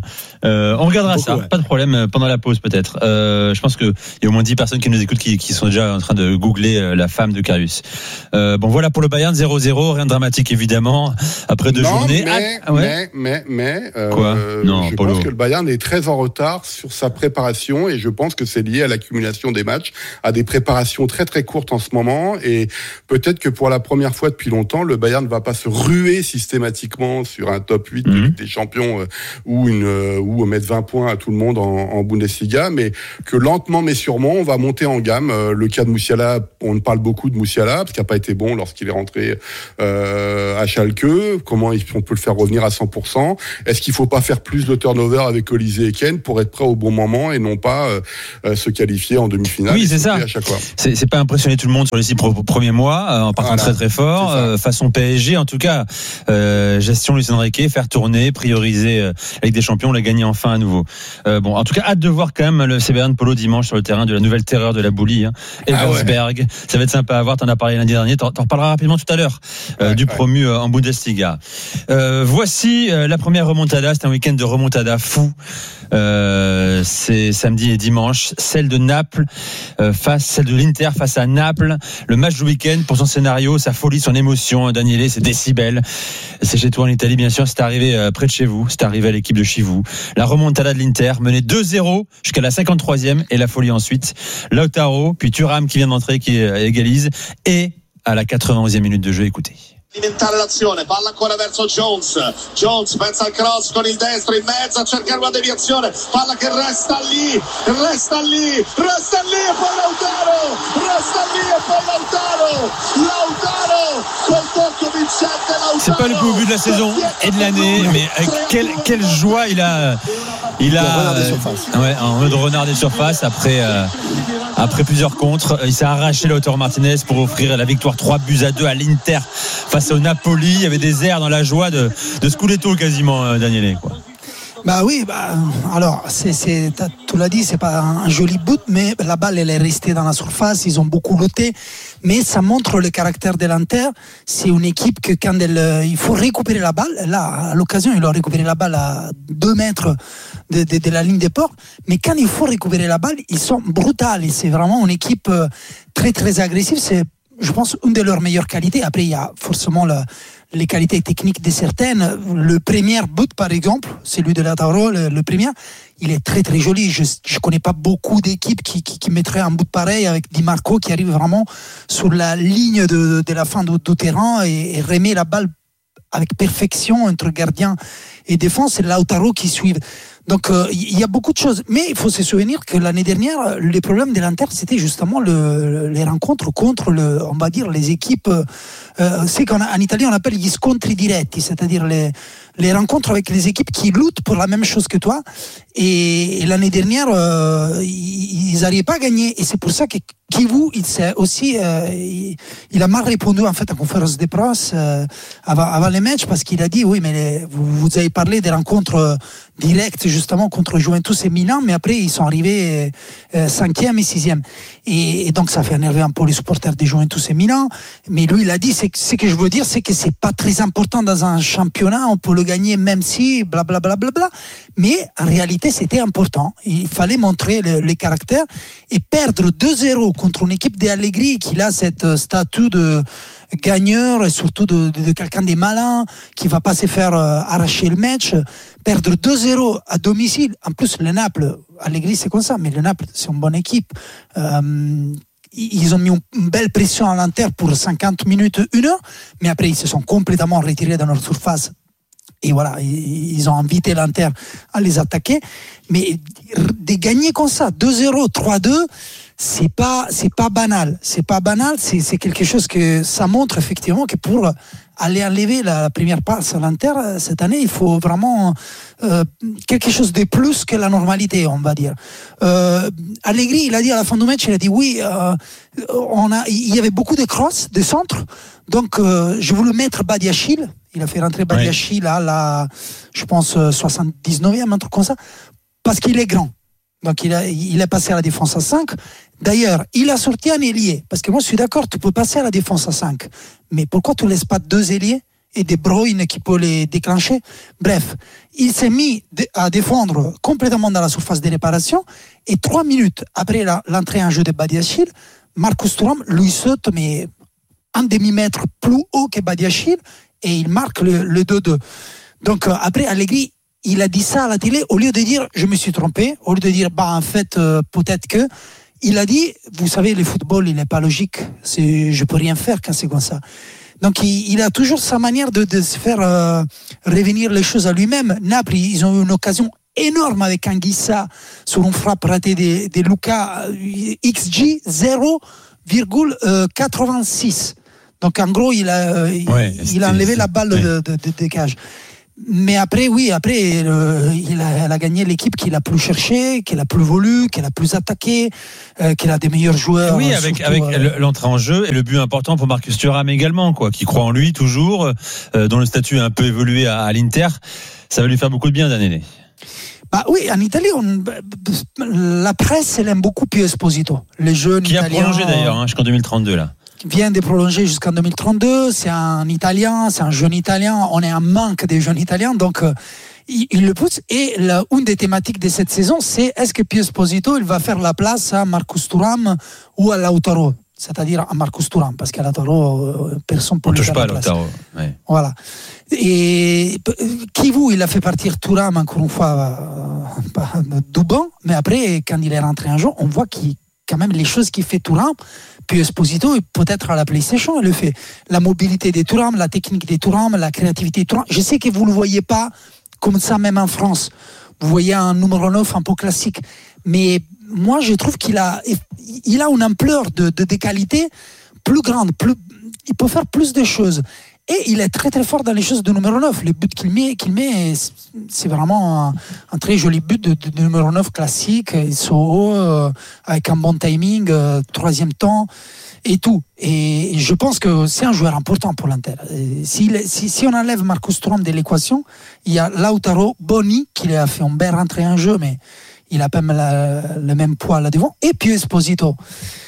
Euh, on regardera Beaucoup, ça, ouais. pas de problème, pendant la pause peut-être. Euh, je pense qu'il y a au moins dix personnes qui nous écoutent qui, qui sont déjà en train de googler euh, la femme de Karius. Euh, bon, voilà pour le Bayern, zéro zéro, rien de dramatique évidemment, après deux non, journées. Mais, ah, ouais. mais, mais, mais, euh, Quoi non, je Polo. pense que le Bayern est très en retard sur sa préparation et je pense que c'est lié à l'accumulation des matchs, à des préparations très très courtes en ce moment et peut-être que pour la première fois depuis longtemps, le Bayern ne va pas se ruer systématiquement sur un top huit mmh. des champions euh, ou une euh, ou mettre vingt points à tout le monde en, en Bundesliga, mais que lentement mais sûrement on va monter en gamme. Euh, le cas de Moussiala, on parle beaucoup de Moussiala parce qu'il n'a pas été bon lorsqu'il est rentré euh, à Schalke. Comment on peut le faire revenir à cent pour cent? Est-ce qu'il ne faut pas faire plus de turnover avec Olise et Ken pour être prêt au bon moment et non pas euh, se qualifier en demi-finale? Oui, c'est ça. À chaque fois. C'est, c'est pas impressionner tout le monde sur les six pro- premiers mois euh, en partant voilà. très très fort. Euh, façon P S G, en tout cas, euh, gestion Luis Enrique, faire tourner, prioriser euh, avec des champions, la gagner enfin à nouveau. Euh, bon, en tout cas, hâte de voir quand même le C B R Polo dimanche sur le terrain de la nouvelle terreur de la Boulie, hein. Eversberg. Ah ouais. Ça va être sympa à voir. T'en as parlé lundi dernier. T'en, t'en reparleras rapidement tout à l'heure euh, ouais, du ouais. promu euh, en Bundesliga. Euh, voici euh, la première remontada. C'est un week-end de remontada fou. Euh, c'est samedi et dimanche. Celle de Naples euh, face, celle de l'Inter face à Naples. Le match du week-end pour son scénario, sa folie, son émotion. Daniele, c'est décibels. C'est chez toi en Italie, bien sûr. C'est arrivé euh, près de chez vous. C'est arrivé à l'équipe de chez vous. La remontada de l'Inter menée deux zéro jusqu'à la cinquante-troisième et la folie ensuite. Lautaro, puis Thuram qui vient d'entrer, qui égalise, et à la quatre-vingt-onzième minute de jeu, écoutez. Alimentare l'azione, palla ancora verso Jones. Jones pensa al cross con il destro in mezzo a cercare una deviazione, palla che resta lì, resta lì, resta lì e poi Lautaro, resta lì e poi Lautaro, Lautaro, col tocco vincente Lautaro. C'est pas le plus beau but de la saison et de l'année, mais quelle, quelle joie il a, il a, euh, ouais, en mode renard des surfaces après, euh, après plusieurs contres, il s'est arraché Lautaro Martinez pour offrir la victoire trois buts à deux à l'Inter face au Napoli. Il y avait des airs dans la joie de, de Scudetto quasiment, Daniele, quoi. Bah oui, bah, alors c'est, c'est, tu l'as dit, c'est pas un joli but, mais la balle elle est restée dans la surface, ils ont beaucoup lutté, mais ça montre le caractère de l'Inter. C'est une équipe que quand elle, il faut récupérer la balle, là à l'occasion ils ont récupéré la balle à deux mètres de, de, de la ligne des ports, mais quand il faut récupérer la balle, ils sont brutales et c'est vraiment une équipe très très agressive. C'est, je pense, une de leurs meilleures qualités. Après il y a forcément la les qualités techniques de certaines. Le premier but, par exemple, celui de Lautaro, le, le premier, il est très très joli. Je ne connais pas beaucoup d'équipes qui, qui, qui mettraient un but pareil avec Di Marco qui arrive vraiment sur la ligne de, de la fin du, du terrain et, et remet la balle avec perfection entre gardien et défense. Et Lautaro qui suit. Donc euh, il y a beaucoup de choses, mais il faut se souvenir que l'année dernière, les problèmes de l'Inter, c'était justement le, les rencontres contre, le, on va dire, les équipes. Euh, c'est qu'en en Italie on appelle gli scontri diretti, c'est-à-dire les, les rencontres avec les équipes qui luttent pour la même chose que toi. Et, et l'année dernière, euh, ils n'arrivaient pas à gagner, et c'est pour ça que Kivu, il s'est aussi, euh, il, il a mal répondu en fait en conférence de presse euh, avant, avant les matchs, parce qu'il a dit oui, mais les, vous, vous avez parlé des rencontres directes justement contre Juventus et Milan, mais après ils sont arrivés euh, cinquième et sixième, et, et donc ça fait énerver un peu les supporters de Juventus et Milan. Mais lui, il a dit, c'est, ce que je veux dire, c'est que c'est pas très important dans un championnat, on peut le gagner même si blablabla, bla, bla, bla, mais en réalité c'était important. Il fallait montrer le, le caractère, et perdre deux zéro contre une équipe d'Allegri qui a cette statut de gagneur et surtout de, de, de quelqu'un de malin qui va pas se faire euh, arracher le match, perdre deux zéro à domicile. En plus, le Naples, Allegri c'est comme ça, mais le Naples c'est une bonne équipe. Euh, ils ont mis une belle pression à l'Inter pour cinquante minutes, une heure, mais après ils se sont complètement retirés dans leur surface. Et voilà, ils ont invité l'Inter à les attaquer. Mais de gagner comme ça, deux zéro, trois deux, c'est pas, c'est pas banal. C'est pas banal, c'est, c'est quelque chose que ça montre effectivement que pour aller enlever la, la première passe à l'Inter cette année, il faut vraiment euh, quelque chose de plus que la normalité, on va dire. Euh, Allegri, il a dit à la fin du match, il a dit oui, euh, on a, il y avait beaucoup de crosses, de centres, donc euh, je voulais mettre Badiachil. Il a fait rentrer Badiachil là, là, je pense soixante-dix-neuvième, un truc comme ça, parce qu'il est grand. Donc il, a, il est passé à la défense à cinq. D'ailleurs, il a sorti un ailier, parce que moi je suis d'accord, tu peux passer à la défense à cinq, mais pourquoi tu ne laisses pas deux ailiers et De Bruyne qui peut les déclencher. Bref, il s'est mis à défendre complètement dans la surface de réparation et trois minutes après la, l'entrée en jeu de Badiachil, Marcus Thuram lui saute mais un demi-mètre plus haut que Badiachil et il marque le, le deux deux. Donc euh, après Allegri, il a dit ça à la télé au lieu de dire je me suis trompé, au lieu de dire bah en fait euh, peut-être que, il a dit vous savez le football il n'est pas logique, c'est, je peux rien faire quand c'est comme ça. Donc il, il a toujours sa manière de, de se faire euh, revenir les choses à lui-même. Naples, ils ont eu une occasion énorme avec Anguissa sur une frappe ratée de, de Luca, X G zéro virgule quatre-vingt-six. Donc en gros il a, ouais, il, il a enlevé la balle ouais. de, de, de, de cage. Mais après, oui, après, euh, il, a, il a gagné l'équipe qu'il a plus cherché, qu'il a plus voulu, qu'il a plus attaqué, euh, qu'il a des meilleurs joueurs. Oui, avec, surtout, avec euh... l'entrée en jeu et le but important pour Marcus Thuram également, quoi, qui croit en lui toujours, euh, dont le statut a un peu évolué à, à l'Inter. Ça va lui faire beaucoup de bien, Daniele. Bah oui, en Italie, on, la presse, elle aime beaucoup Pio Esposito. Les jeunes qui italiens. Qui a prolongé d'ailleurs, hein, jusqu'en deux mille trente-deux, là. Vient de prolonger jusqu'en deux mille trente-deux, c'est un Italien, c'est un jeune Italien, on est en manque des jeunes Italiens, donc euh, il, il le pousse. Et la, une des thématiques de cette saison, c'est est-ce que Pio Esposito il va faire la place à Marcus Thuram ou à Lautaro, c'est-à-dire à Marcus Thuram, parce qu'à Lautaro, euh, personne ne peut lui faire la place. On touche pas à Lautaro. Ouais. Voilà. Et Kivu, il a fait partir Thuram encore une fois euh, du banc, mais après, quand il est rentré en jeu, on voit qu'il quand même les choses qu'il fait Thuram, puis Esposito, peut-être à la PlayStation, il le fait. La mobilité des Thuram, la technique des Thuram, la créativité des Thuram. Je sais que vous ne le voyez pas comme ça, même en France. Vous voyez un numéro neuf un peu classique. Mais moi, je trouve qu'il a, il a une ampleur de, de, de qualité plus grande. Plus, il peut faire plus de choses. Et il est très très fort dans les choses de numéro neuf. Les buts qu'il met, qu'il met c'est vraiment un, un très joli but de, de, de numéro neuf classique. Ils sont hauts, euh, avec un bon timing, euh, troisième temps et tout. Et je pense que c'est un joueur important pour l'Inter. Si, si, si on enlève Marcus Thuram de l'équation, il y a Lautaro Boni qui a fait un bel rentrée en jeu, mais il a pas la, le même poids là devant. Et puis Esposito.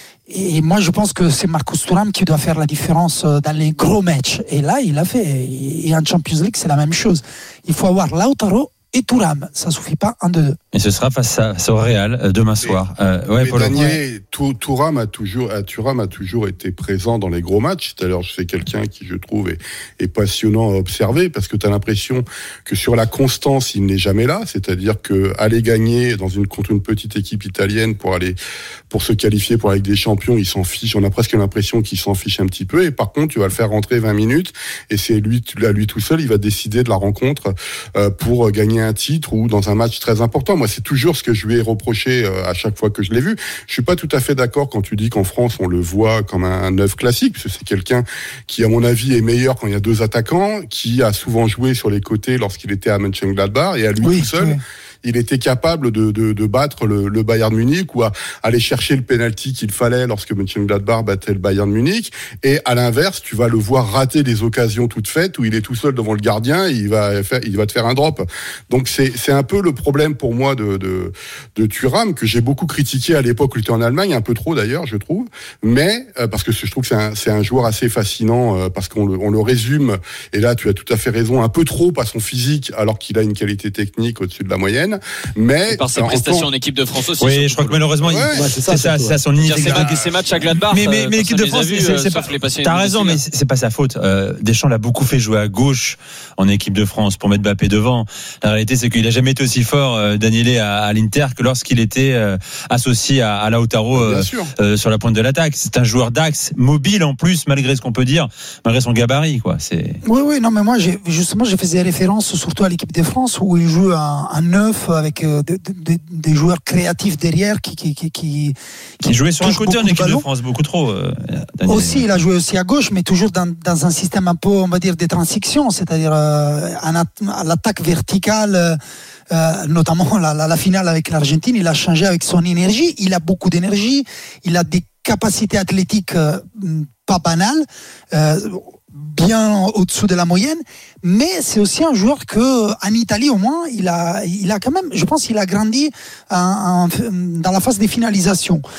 Et moi, je pense que c'est Marcus Thuram qui doit faire la différence dans les gros matchs. Et là, il a fait. Et en Champions League, c'est la même chose. Il faut avoir Lautaro et Thuram. Ça suffit pas, un de deux. Et ce sera face à, au Real demain soir. Euh, ouais, mais Daniel, Thuram a toujours, Thuram a toujours été présent dans les gros matchs. C'est-à-dire, c'est quelqu'un qui, je trouve, est, est passionnant à observer parce que tu as l'impression que sur la constance, il n'est jamais là. C'est-à-dire que aller gagner dans une contre une petite équipe italienne pour aller pour se qualifier pour la Ligue des Champions, il s'en fiche. On a presque l'impression qu'il s'en fiche un petit peu. Et par contre, tu vas le faire rentrer vingt minutes et c'est lui, là, lui tout seul, il va décider de la rencontre euh, pour gagner un titre ou dans un match très important. Moi, c'est toujours ce que je lui ai reproché euh, à chaque fois que je l'ai vu. Je suis pas tout à fait d'accord quand tu dis qu'en France, on le voit comme un neuf classique, parce que c'est quelqu'un qui, à mon avis, est meilleur quand il y a deux attaquants, qui a souvent joué sur les côtés lorsqu'il était à Mönchengladbach, et à lui oui, tout seul. Oui. Il était capable de, de, de battre le, le Bayern Munich ou à aller chercher le penalty qu'il fallait lorsque Mönchengladbach battait le Bayern Munich. Et à l'inverse, tu vas le voir rater des occasions toutes faites où il est tout seul devant le gardien et il va faire, il va te faire un drop. Donc c'est, c'est un peu le problème pour moi de, de, de Thuram que j'ai beaucoup critiqué à l'époque où il était en Allemagne, un peu trop d'ailleurs, je trouve. Mais, euh, parce que je trouve que c'est un, c'est un joueur assez fascinant euh, parce qu'on le, on le résume, et là tu as tout à fait raison, un peu trop à son physique alors qu'il a une qualité technique au-dessus de la moyenne. Mais et par ses prestations en équipe de France aussi. Oui, je crois que malheureusement, ouais, il... ouais, c'est ça, c'est ça, c'est son limite. Ces matchs à Gladbach. Mais, mais, mais l'équipe de France, vu, c'est, c'est pas. T'as raison, mais c'est pas sa faute. Euh, Deschamps l'a beaucoup fait jouer à gauche en équipe de France pour mettre Mbappé devant. La réalité, c'est qu'il a jamais été aussi fort, euh, Daniele, à, à l'Inter que lorsqu'il était euh, associé à, à Lautaro euh, euh, sur la pointe de l'attaque. C'est un joueur d'axe, mobile en plus, malgré ce qu'on peut dire, malgré son gabarit, quoi. C'est. Oui, oui, non, mais moi, j'ai, justement, j'ai fait des références surtout à l'équipe de France où il joue un, un neuf avec euh, de, de, des joueurs créatifs derrière qui qui qui qui, qui jouait sur un côté en équipe de France beaucoup trop. Euh, aussi, il a joué aussi à gauche, mais toujours dans dans un système un peu, on va dire, des transitions, c'est-à-dire euh, à l'attaque verticale. Euh, notamment la, la, la finale avec l'Argentine, il a changé avec son énergie. Il a beaucoup d'énergie, il a des capacités athlétiques euh, pas banales. Euh, bien au-dessous de la moyenne, mais c'est aussi un joueur que en Italie au moins il a il a quand même, je pense qu'il a grandi en, en, dans la phase des finalisations.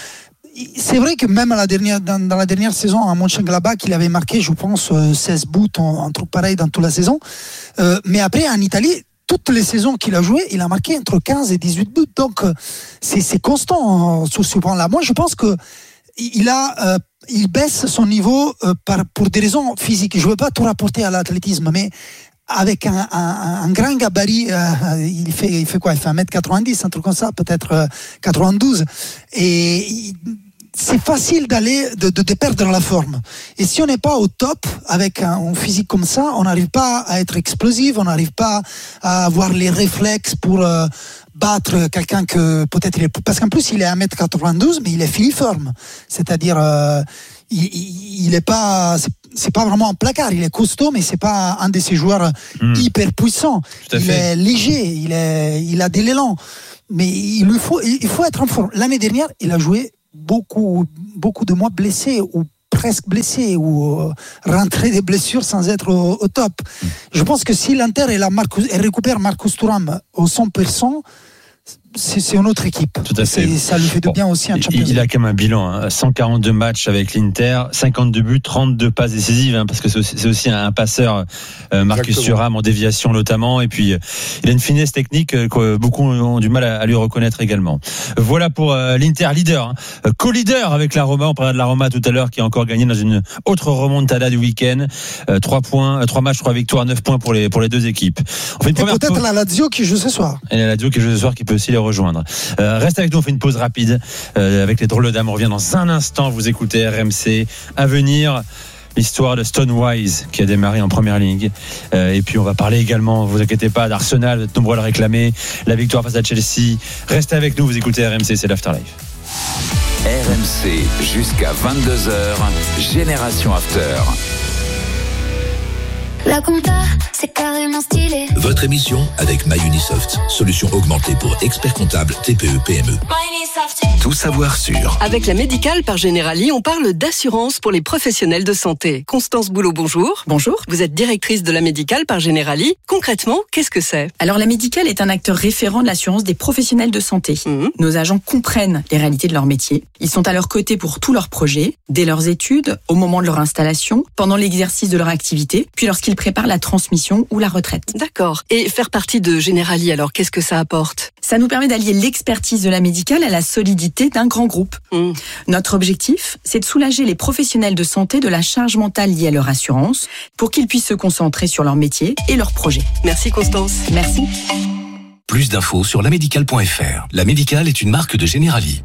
c'est vrai que même à la dernière, dans, dans la dernière saison à Mönchengladbach, il avait marqué, je pense, seize buts, un truc pareil dans toute la saison. Euh, mais après, en Italie, toutes les saisons qu'il a joué, il a marqué entre quinze et dix-huit buts. Donc, c'est, c'est constant sur ce point-là. Moi, je pense que il a, euh, il baisse son niveau euh, par, pour des raisons physiques. Je ne veux pas tout rapporter à l'athlétisme, mais avec un, un, un grand gabarit, euh, il fait, il fait quoi? Il fait un mètre quatre-vingt-dix, un truc comme ça, peut-être euh, quatre-vingt-douze. Et il, c'est facile d'aller, de, de, de perdre la forme. Et si on n'est pas au top, avec un, un physique comme ça, on n'arrive pas à être explosif, on n'arrive pas à avoir les réflexes pour euh, battre quelqu'un que peut-être il est... Parce qu'en plus, il est un mètre quatre-vingt-douze, mais il est filiforme. C'est-à-dire, euh, il, il, il est pas... C'est, c'est pas vraiment un placard, il est costaud, mais c'est pas un de ces joueurs mmh. hyper puissants. Il fait. est léger, il, est, il a de l'élan. Mais il, lui faut, il faut être en forme. L'année dernière, il a joué beaucoup, beaucoup de mois blessé ou presque blessé ou euh, rentré des blessures sans être au, au top. Mmh. Je pense que si l'Inter elle, a Marcus, elle récupère Marcus Thuram au cent pour cent, c'est, c'est une autre équipe. Tout à fait. C'est, ça lui fait de bon, bien aussi en Champions. Il a quand même un bilan, hein, cent quarante-deux matchs avec l'Inter, cinquante-deux buts, trente-deux passes décisives, hein, parce que c'est aussi, c'est aussi un passeur, euh, Marcus Thuram en déviation notamment, et puis euh, il a une finesse technique euh, que beaucoup ont du mal à, à lui reconnaître également. Voilà pour euh, l'Inter leader, hein, co-leader avec la Roma. On parlait de la Roma tout à l'heure, qui a encore gagné dans une autre remontada du week-end. Euh, trois points, trois matchs, trois victoires, neuf points pour les pour les deux équipes. On fait une et première peut-être pause. La Lazio qui joue ce soir. Et la Lazio qui joue ce soir, qui peut aussi les rejoindre. Euh, reste avec nous, on fait une pause rapide euh, avec les drôles dames. On revient dans un instant. Vous écoutez R M C. À venir, l'histoire de Stonewise qui a démarré en première ligue. Euh, et puis on va parler également, vous inquiétez pas, d'Arsenal, de nombreux à le réclamer, la victoire face à Chelsea. Restez avec nous, vous écoutez R M C, c'est l'Afterlife. R M C jusqu'à vingt-deux heures, Génération After. La compta, c'est carrément stylé. Votre émission avec MyUnisoft, solution augmentée pour experts comptables T P E P M E. Tout savoir sur. Avec la médicale par Generali, on parle d'assurance pour les professionnels de santé. Constance Boulot, bonjour. Bonjour. Vous êtes directrice de la médicale par Generali. Concrètement, qu'est-ce que c'est? Alors la médicale est un acteur référent de l'assurance des professionnels de santé. Mmh. Nos agents comprennent les réalités de leur métier. Ils sont à leur côté pour tous leurs projets, dès leurs études, au moment de leur installation, pendant l'exercice de leur activité, puis lorsqu'ils préparent la transmission ou la retraite. D'accord. Et faire partie de Generali, alors qu'est-ce que ça apporte? Ça nous permet d'allier l'expertise de la médicale à la solidité d'un grand groupe. Mmh. Notre objectif, c'est de soulager les professionnels de santé de la charge mentale liée à leur assurance pour qu'ils puissent se concentrer sur leur métier et leurs projets. Merci Constance. Merci. Plus d'infos sur lamédicale point f r. La Médicale est une marque de Generali.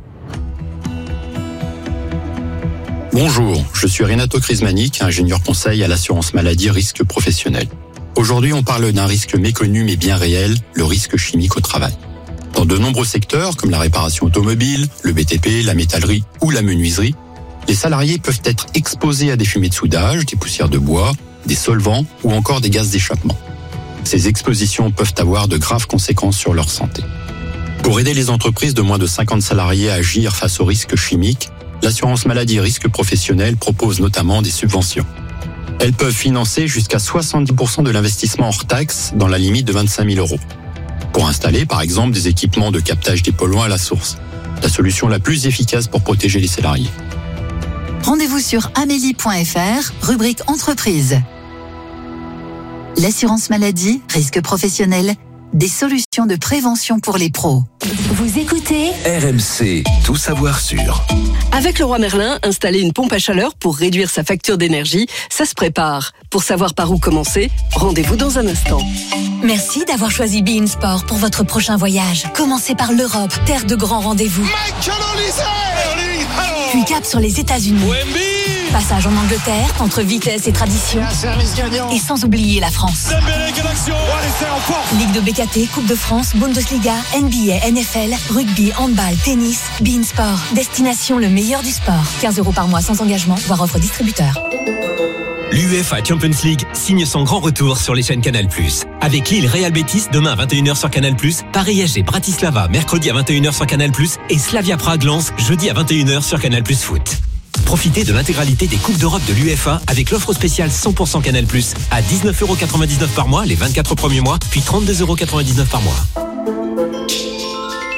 Bonjour, je suis Renato Crismanic, ingénieur conseil à l'assurance maladie risque professionnel. Aujourd'hui, on parle d'un risque méconnu mais bien réel, le risque chimique au travail. Dans de nombreux secteurs, comme la réparation automobile, le B T P, la métallerie ou la menuiserie, les salariés peuvent être exposés à des fumées de soudage, des poussières de bois, des solvants ou encore des gaz d'échappement. Ces expositions peuvent avoir de graves conséquences sur leur santé. Pour aider les entreprises de moins de cinquante salariés à agir face aux risques chimiques, l'assurance maladie risque professionnel propose notamment des subventions. Elles peuvent financer jusqu'à soixante-dix pour cent de l'investissement hors taxe dans la limite de vingt-cinq mille euros. Pour installer, par exemple, des équipements de captage des polluants à la source. La solution la plus efficace pour protéger les salariés. Rendez-vous sur amélie point f r, rubrique entreprise. L'assurance maladie, risque professionnel, des solutions de prévention pour les pros. Vous écoutez R M C, tout savoir sur. Avec Leroy Merlin, installer une pompe à chaleur pour réduire sa facture d'énergie, ça se prépare. Pour savoir par où commencer, rendez-vous dans un instant. Merci d'avoir choisi Be In Sport pour votre prochain voyage. Commencez par l'Europe, terre de grands rendez-vous. Puis cap sur les États-Unis. Passage en Angleterre, entre vitesse et tradition. Et sans oublier la France. Ligue de B K T, Coupe de France, Bundesliga, N B A, N F L, rugby, handball, tennis, Be In Sport. Destination le meilleur du sport. quinze euros par mois sans engagement, voire offre distributeur. L'UEFA Champions League signe son grand retour sur les chaînes Canal plus. Avec Lille Real Betis demain à vingt et une heures sur Canal plus, Paris S G Bratislava mercredi à vingt et une heures sur Canal plus et Slavia Prague Lens jeudi à vingt et une heures sur Canal plus Foot. Profitez de l'intégralité des Coupes d'Europe de l'UEFA avec l'offre spéciale cent pour cent Canal plus à dix-neuf euros quatre-vingt-dix-neuf par mois les vingt-quatre premiers mois, puis trente-deux euros quatre-vingt-dix-neuf par mois.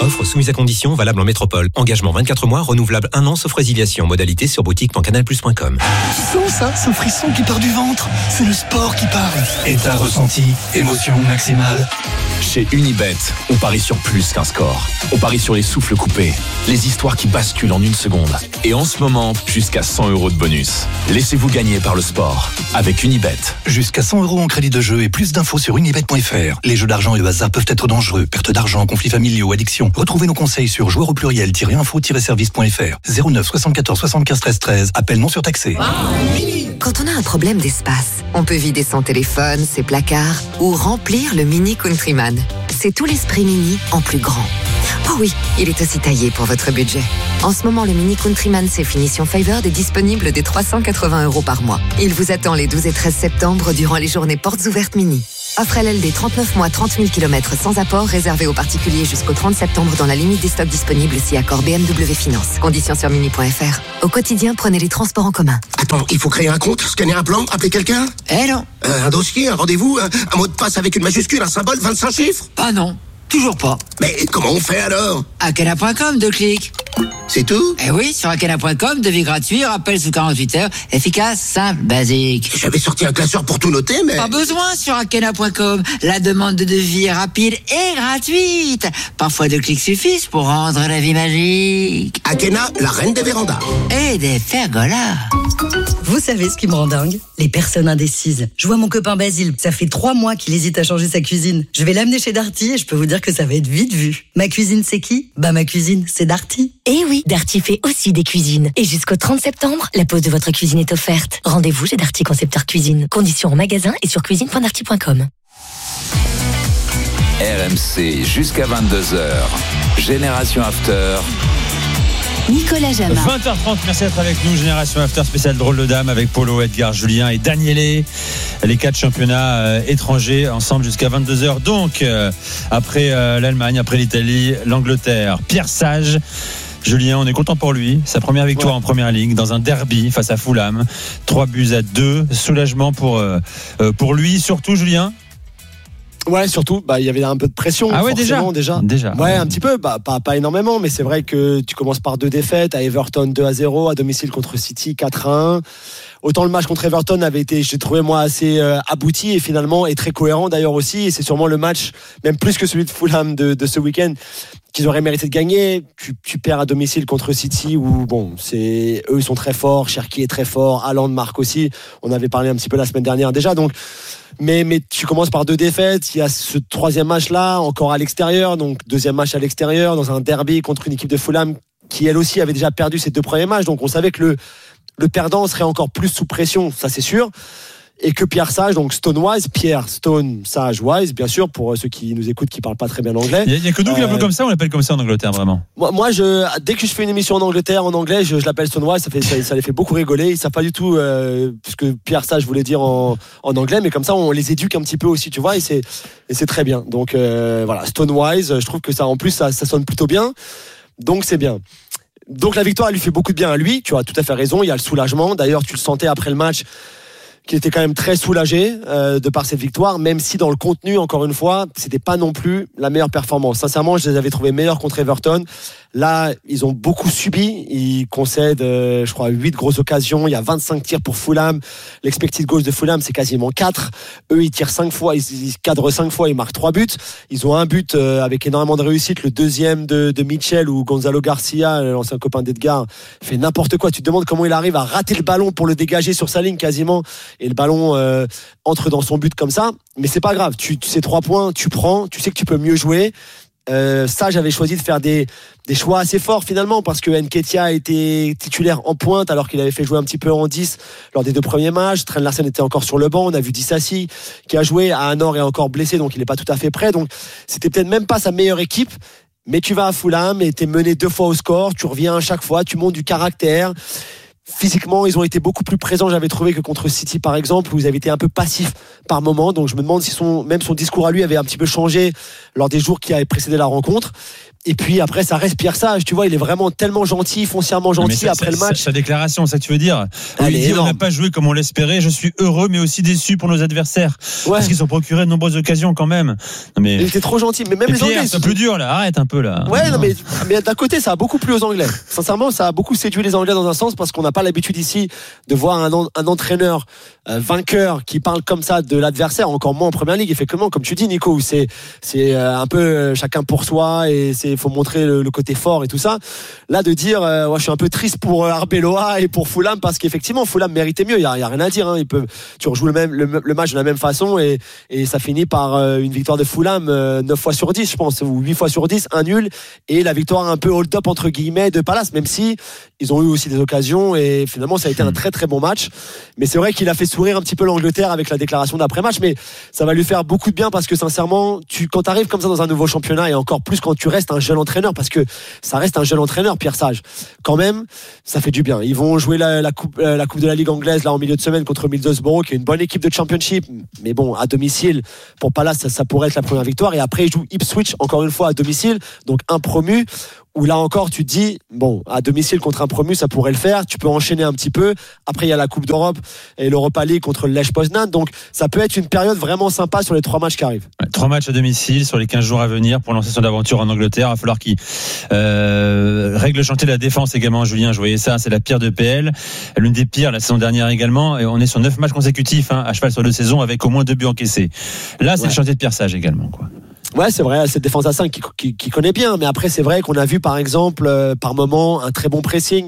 Offre soumise à condition, valable en métropole. Engagement vingt-quatre mois, renouvelable un an, sauf résiliation. Modalité sur boutique point canal plus point com. Tu sens ça, ce frisson qui part du ventre? C'est le sport qui parle. Et t'as ressenti émotion maximale. Chez Unibet, on parie sur plus qu'un score. On parie sur les souffles coupés, les histoires qui basculent en une seconde. Et en ce moment, jusqu'à cent euros de bonus. Laissez-vous gagner par le sport avec Unibet. Jusqu'à cent euros en crédit de jeu et plus d'infos sur unibet point f r. Les jeux d'argent et le hasard peuvent être dangereux. Perte d'argent, conflits familiaux, addiction. Retrouvez nos conseils sur joueurs au pluriel-info-service point f r. zéro neuf soixante-quatorze soixante-quinze treize treize. Appel non surtaxé. Quand on a un problème d'espace, on peut vider son téléphone, ses placards ou remplir le Mini Countryman. C'est tout l'esprit Mini en plus grand. Oh oui, il est aussi taillé pour votre budget. En ce moment, le Mini Countryman C finition Favored est disponible dès trois cent quatre-vingts euros par mois. Il vous attend les douze et treize septembre durant les journées portes ouvertes Mini. Offre L L D trente-neuf mois, trente mille kilomètres sans apport, réservé aux particuliers jusqu'au trente septembre dans la limite des stocks disponibles si accord B M W Finance. Conditions sur mini point f r. Au quotidien, prenez les transports en commun. Attends, il faut créer un compte, scanner un plan, appeler quelqu'un? Eh non. Euh, un dossier, un rendez-vous, un, un mot de passe avec une majuscule, un symbole, vingt-cinq chiffres? Ah non, toujours pas. Mais comment on fait alors? Akena point com, deux clics. C'est tout? Eh oui, sur akena point com, devis gratuit, rappel sous quarante-huit heures, efficace, simple, basique. J'avais sorti un classeur pour tout noter, mais... Pas besoin sur akena point com. La demande de devis est rapide et gratuite. Parfois deux clics suffisent pour rendre la vie magique. Akena, la reine des vérandas. Et des pergolas. Vous savez ce qui me rend dingue? Les personnes indécises. Je vois mon copain Basile, ça fait trois mois qu'il hésite à changer sa cuisine. Je vais l'amener chez Darty et je peux vous dire que ça va être vite vu. Ma cuisine, c'est qui? Bah ma cuisine, c'est Darty. Eh oui, Darty fait aussi des cuisines. Et jusqu'au trente septembre, la pose de votre cuisine est offerte. Rendez-vous chez Darty Concepteur Cuisine. Conditions en magasin et sur cuisine point darty point com. R M C jusqu'à vingt-deux heures. Génération After. Nicolas Jamin. vingt heures trente, merci d'être avec nous. Génération After spécial drôle de dame avec Polo, Edgar, Julien et Danielé. Les quatre championnats euh, étrangers ensemble jusqu'à vingt-deux heures. Donc, euh, après euh, l'Allemagne, après l'Italie, l'Angleterre, Pierre Sage. Julien, on est content pour lui. Sa première victoire ouais. en première ligue dans un derby face à Fulham. trois buts à deux. Soulagement pour, euh, pour lui, surtout Julien. Ouais, surtout, bah, il y avait un peu de pression. Ah ouais, déjà, déjà. déjà. Ouais, un petit peu, bah, pas, pas énormément, mais c'est vrai que tu commences par deux défaites, à Everton deux à zéro, à domicile contre City quatre à un. Autant le match contre Everton avait été, j'ai trouvé moi assez euh, abouti et finalement et très cohérent d'ailleurs aussi. Et c'est sûrement le match, même plus que celui de Fulham de, de ce week-end, qu'ils auraient mérité de gagner. Tu, tu perds à domicile contre City où bon, c'est eux ils sont très forts, Cherki est très fort, Haaland marque aussi. On avait parlé un petit peu la semaine dernière déjà, donc. Mais, mais tu commences par deux défaites. Il y a ce troisième match-là, encore à l'extérieur. Donc, deuxième match à l'extérieur, dans un derby contre une équipe de Fulham qui, elle aussi, avait déjà perdu ses deux premiers matchs. Donc, on savait que le, le perdant serait encore plus sous pression, ça c'est sûr. Et que Pierre Sage, donc Stonewise, Pierre Stone, Sage, Wise, bien sûr, pour ceux qui nous écoutent, qui ne parlent pas très bien anglais. Il n'y a, a que nous qui euh, l'appelons comme ça, on l'appelle comme ça en Angleterre, vraiment. Moi, moi je, dès que je fais une émission en Angleterre, en anglais, je, je l'appelle Stonewise, ça, fait, ça, ça les fait beaucoup rigoler. Ils ne savent pas du tout euh, ce que Pierre Sage voulait dire en, en anglais, mais comme ça, on les éduque un petit peu aussi, tu vois, et c'est, et c'est très bien. Donc euh, voilà, Stonewise, je trouve que ça, en plus, ça, ça sonne plutôt bien. Donc c'est bien. Donc la victoire, elle lui fait beaucoup de bien à lui, tu as tout à fait raison, il y a le soulagement. D'ailleurs, tu le sentais après le match, qui était quand même très soulagé euh, de par cette victoire, même si dans le contenu, encore une fois, c'était pas non plus la meilleure performance. Sincèrement, je les avais trouvés meilleurs contre Everton. Là, ils ont beaucoup subi. Ils concèdent, euh, je crois, huit grosses occasions. Il y a vingt-cinq tirs pour Fulham. L'expected goals de Fulham, c'est quasiment quatre. Eux, ils tirent cinq fois, ils, ils cadrent cinq fois, ils marquent trois buts. Ils ont un but euh, avec énormément de réussite. Le deuxième de, de Mitchell, où Gonzalo Garcia, l'ancien copain d'Edgar, fait n'importe quoi. Tu te demandes comment il arrive à rater le ballon pour le dégager sur sa ligne quasiment. Et le ballon euh, entre dans son but comme ça. Mais c'est pas grave. Tu, tu sais, trois points, tu prends. Tu sais que tu peux mieux jouer. Euh, ça, j'avais choisi de faire des, des choix assez forts finalement parce que Nketiah était titulaire en pointe alors qu'il avait fait jouer un petit peu en dix lors des deux premiers matchs. Trent Larsen était encore sur le banc. On a vu Dissassi qui a joué. Ahanor est encore blessé donc il n'est pas tout à fait prêt. Donc c'était peut-être même pas sa meilleure équipe. Mais tu vas à Fulham et t'es mené deux fois au score. Tu reviens à chaque fois. Tu montes du caractère. Physiquement, ils ont été beaucoup plus présents, j'avais trouvé, que contre City par exemple, où ils avaient été un peu passifs par moment. Donc je me demande si son, même son discours à lui avait un petit peu changé lors des jours qui avaient précédé la rencontre. Et puis après, ça reste Pierre Sage, tu vois, il est vraiment tellement gentil, foncièrement gentil ça, après ça, le match. Sa déclaration, c'est ça que tu veux dire. Il dit on n'a pas joué comme on l'espérait, je suis heureux mais aussi déçu pour nos adversaires. Ouais. Parce qu'ils ont procuré de nombreuses occasions quand même. Non, mais... Il était trop gentil, mais même et les Pierre, Anglais. C'est plus dur là, arrête un peu là. Ouais, non, mais, mais d'un côté, ça a beaucoup plu aux Anglais. Sincèrement, ça a beaucoup séduit les Anglais dans un sens parce qu'on n'a pas l'habitude ici de voir un, un entraîneur euh, vainqueur qui parle comme ça de l'adversaire, encore moins en Première Ligue. Effectivement, comme tu dis, Nico, où c'est, c'est euh, un peu euh, chacun pour soi et c'est faut montrer le, le côté fort et tout ça. Là, de dire, euh, ouais, je suis un peu triste pour euh, Arbeloa et pour Fulham parce qu'effectivement, Fulham méritait mieux. Il y a, y a rien à dire. Hein. Il peut, tu rejoues le même le, le match de la même façon et, et ça finit par euh, une victoire de Fulham euh, neuf fois sur dix, je pense, ou huit fois sur dix, un nul et la victoire un peu hold-up entre guillemets de Palace, même si ils ont eu aussi des occasions et finalement ça a été un très très bon match. Mais c'est vrai qu'il a fait sourire un petit peu l'Angleterre avec la déclaration d'après-match, mais ça va lui faire beaucoup de bien parce que sincèrement, tu, quand tu arrives comme ça dans un nouveau championnat et encore plus quand tu restes un jeune entraîneur, parce que ça reste un jeune entraîneur, Pierre Sage, quand même, ça fait du bien. Ils vont jouer la, la, coupe, la coupe de la Ligue anglaise là en milieu de semaine contre Middlesbrough, qui est une bonne équipe de Championship, mais bon, à domicile, pour Palace, ça, ça pourrait être la première victoire. Et après, ils jouent Ipswich, encore une fois, à domicile, donc un promu. Où là encore tu te dis bon, à domicile contre un promu ça pourrait le faire, tu peux enchaîner un petit peu. Après il y a la Coupe d'Europe et l'Europa League contre le Lech Poznan, donc ça peut être une période vraiment sympa sur les trois matchs qui arrivent. Ouais, trois matchs à domicile sur les quinze jours à venir pour lancer son aventure en Angleterre. Il va falloir qu'il euh, règle le chantier de la défense également. Julien, je voyais ça, c'est la pire de P L, l'une des pires la saison dernière également, et on est sur neuf matchs consécutifs hein, à cheval sur deux saisons avec au moins deux buts encaissés. Là c'est ouais. le chantier de Pierre Sage également quoi. Ouais, c'est vrai, cette défense à cinq qui, qui, qui connaît bien, mais après c'est vrai qu'on a vu par exemple euh, par moment un très bon pressing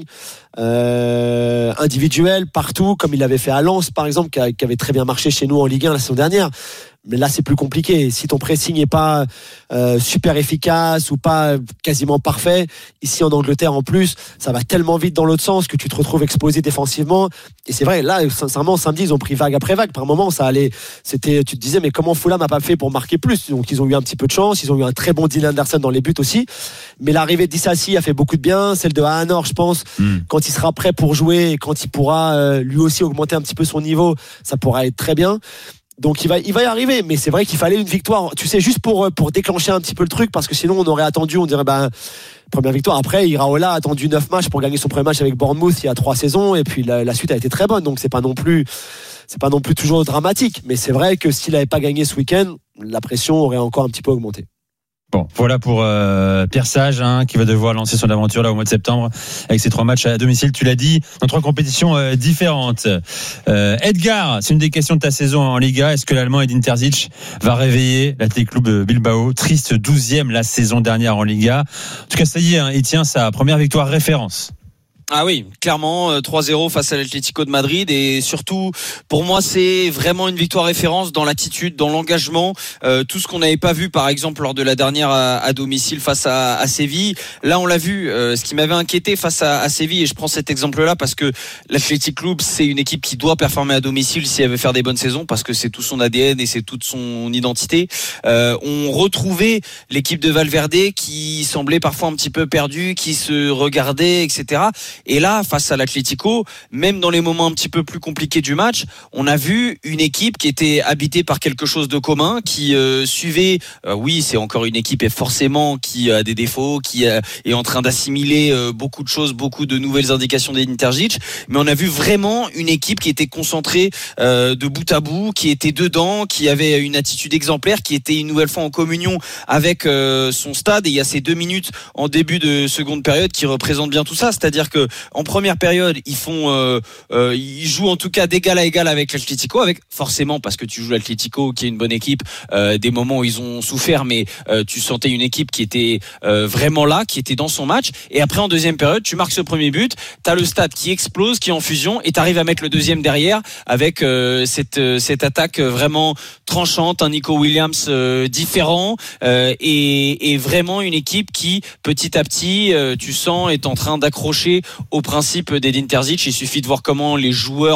euh, individuel partout, comme il l'avait fait à Lens par exemple, qui, a, qui avait très bien marché chez nous en Ligue un la saison dernière. Mais là c'est plus compliqué. Si ton pressing n'est pas euh, super efficace ou pas quasiment parfait, ici en Angleterre en plus, ça va tellement vite dans l'autre sens que tu te retrouves exposé défensivement. Et c'est vrai, là sincèrement samedi ils ont pris vague après vague. Par moment ça allait, c'était, tu te disais mais comment Fulham n'a pas fait pour marquer plus. Donc ils ont eu un petit peu de chance, ils ont eu un très bon Dean Anderson dans les buts aussi. Mais l'arrivée d'Issassi a fait beaucoup de bien, celle de Haanor je pense. Mm. Quand il sera prêt pour jouer et quand il pourra euh, lui aussi augmenter un petit peu son niveau, ça pourra être très bien. Donc il va, il va y arriver, mais c'est vrai qu'il fallait une victoire, tu sais, juste pour, pour déclencher un petit peu le truc, parce que sinon on aurait attendu, on dirait, ben, première victoire. Après, Iraola a attendu neuf matchs pour gagner son premier match avec Bournemouth il y a trois saisons, et puis la, la suite a été très bonne, donc c'est pas non plus, c'est pas non plus toujours dramatique, mais c'est vrai que s'il avait pas gagné ce week-end, la pression aurait encore un petit peu augmenté. Bon, voilà pour euh, Pierre Sage hein, qui va devoir lancer son aventure là au mois de septembre avec ses trois matchs à domicile, tu l'as dit, dans trois compétitions euh, différentes. Euh, Edgar, c'est une des questions de ta saison en Liga. Est-ce que l'Allemand Edin Terzic va réveiller l'Athletic Club de Bilbao, triste douzième la saison dernière en Liga. En tout cas, ça y est, hein, il tient sa première victoire référence. Ah oui, clairement trois zéro face à l'Atlético de Madrid, et surtout pour moi c'est vraiment une victoire référence dans l'attitude, dans l'engagement, euh, tout ce qu'on n'avait pas vu par exemple lors de la dernière à, à domicile face à, à Séville. Là on l'a vu, euh, ce qui m'avait inquiété face à, à Séville, et je prends cet exemple-là parce que l'Athletic Club c'est une équipe qui doit performer à domicile si elle veut faire des bonnes saisons, parce que c'est tout son A D N et c'est toute son identité. Euh, on retrouvait l'équipe de Valverde qui semblait parfois un petit peu perdue, qui se regardait, et cetera. Et là, face à l'Atlético, même dans les moments un petit peu plus compliqués du match, on a vu une équipe qui était habitée par quelque chose de commun, qui euh, suivait, euh, oui, c'est encore une équipe et forcément qui a des défauts, qui euh, est en train d'assimiler euh, beaucoup de choses, beaucoup de nouvelles indications d'Edin Terzic, mais on a vu vraiment une équipe qui était concentrée euh, de bout à bout, qui était dedans, qui avait une attitude exemplaire, qui était une nouvelle fois en communion avec euh, son stade. Et il y a ces deux minutes en début de seconde période qui représentent bien tout ça, c'est-à-dire que en première période, ils font, euh, euh, ils jouent en tout cas d'égal à égal avec l'Atlético, avec forcément parce que tu joues l'Atlético, qui est une bonne équipe, euh, des moments où ils ont souffert, mais euh, tu sentais une équipe qui était euh, vraiment là, qui était dans son match. Et après en deuxième période, tu marques ce premier but, t'as le stade qui explose, qui est en fusion, et t'arrives à mettre le deuxième derrière avec euh, cette euh, cette attaque vraiment tranchante, un Nico Williams euh, différent euh, et, et vraiment une équipe qui petit à petit, euh, tu sens, est en train d'accrocher au principe d'Edin Terzic. Il suffit de voir comment les joueurs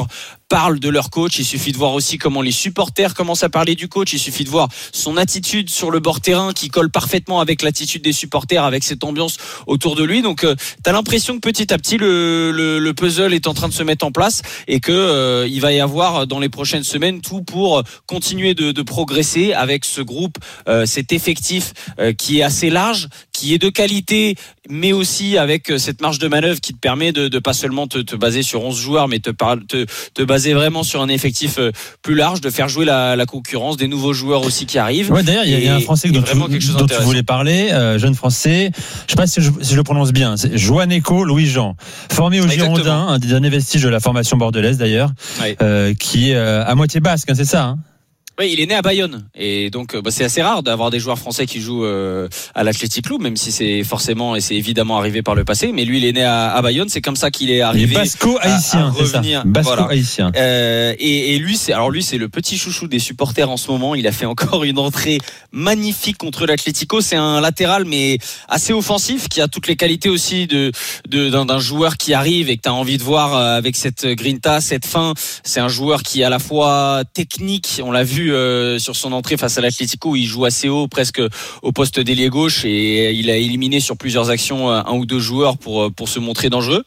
parlent de leur coach. Il suffit de voir aussi comment les supporters commencent à parler du coach. Il suffit de voir son attitude sur le bord terrain qui colle parfaitement avec l'attitude des supporters, avec cette ambiance autour de lui. Donc, euh, t'as l'impression que petit à petit le, le, le puzzle est en train de se mettre en place et que euh, il va y avoir dans les prochaines semaines tout pour continuer de, de progresser avec ce groupe, euh, cet effectif euh, qui est assez large, qui est de qualité, mais aussi avec cette marge de manœuvre qui te permet de, de pas seulement te, te baser sur onze joueurs, mais te, te, te baser vraiment sur un effectif plus large, de faire jouer la, la concurrence, des nouveaux joueurs aussi qui arrivent. Ouais, d'ailleurs, il y, y a un Français dont, tu, dont tu voulais parler, euh, jeune Français, je sais pas si je, si je le prononce bien, c'est Joanneco Louis-Jean, formé au Girondins, un des derniers vestiges de la formation bordelaise d'ailleurs, ouais. euh, qui est euh, à moitié basque, hein, c'est ça, hein? Oui, il est né à Bayonne et donc bah, c'est assez rare d'avoir des joueurs français qui jouent euh, à l'Athletic Club, même si c'est forcément et c'est évidemment arrivé par le passé. Mais lui, il est né à, à Bayonne, c'est comme ça qu'il est arrivé. Il est basco-haïtien, à, à revenir. Basco-haïtien. Voilà. Euh, et, et lui, c'est alors lui, c'est le petit chouchou des supporters en ce moment. Il a fait encore une entrée magnifique contre l'Atlético. C'est un latéral mais assez offensif qui a toutes les qualités aussi de, de d'un, d'un joueur qui arrive et que tu as envie de voir avec cette grinta, cette fin. C'est un joueur qui est à la fois technique, on l'a vu. Euh, sur son entrée face à l'Atlético où il joue assez haut presque au poste d'ailier gauche et il a éliminé sur plusieurs actions un ou deux joueurs pour, pour se montrer dangereux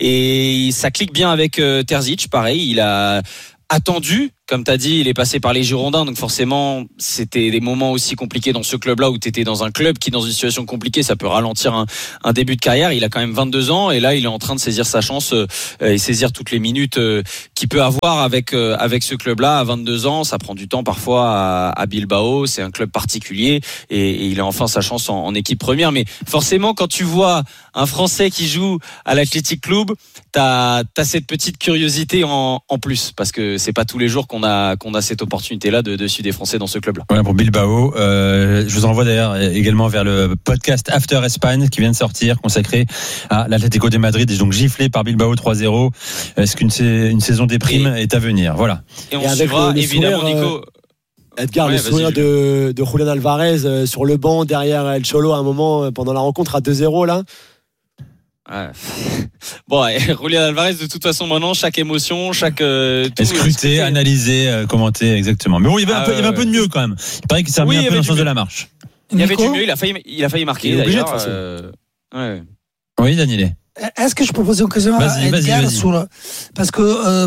et ça clique bien avec euh, Terzic, pareil il a attendu. Comme tu as dit, il est passé par les Girondins, donc forcément, c'était des moments aussi compliqués dans ce club-là où tu étais dans un club qui, dans une situation compliquée, ça peut ralentir un, un début de carrière. Il a quand même vingt-deux ans et là, il est en train de saisir sa chance euh, et saisir toutes les minutes euh, qu'il peut avoir avec euh, avec ce club-là. À vingt-deux ans, ça prend du temps parfois à, à Bilbao. C'est un club particulier et, et il a enfin sa chance en, en équipe première. Mais forcément, quand tu vois un Français qui joue à l'Athletic Club, t'as t'as cette petite curiosité en, en plus parce que c'est pas tous les jours qu'on a qu'on a cette opportunité-là de, de suivre des Français dans ce club-là. Ouais, pour Bilbao, euh, je vous envoie d'ailleurs également vers le podcast After Espagne qui vient de sortir, consacré à l'Atlético de Madrid, et donc giflé par Bilbao trois zéro. Est-ce qu'une une saison des primes et, est à venir? Voilà. Et on et avec suivra, le, le évidemment, sourire, Nico. Euh, Edgar, ouais, le sourire de, de Julián Alvarez euh, sur le banc derrière El Cholo à un moment euh, pendant la rencontre à deux zéro là. Ouais. Bon, Julián Alvarez, de toute façon, maintenant, chaque émotion, chaque. Euh, tout, scruté, euh, analysé, euh, commenté, exactement. Mais bon, il y avait, ah, un, peu, euh, il y avait un peu de mieux quand même. Il paraît qu'il s'est remis oui, un peu dans le sens de la marche. Il y avait du mieux, il a failli, il a failli marquer. Il est obligé de toute façon. Euh, ouais. Oui, Daniel. Est-ce que je peux poser une question à Edgar sur. Parce que euh,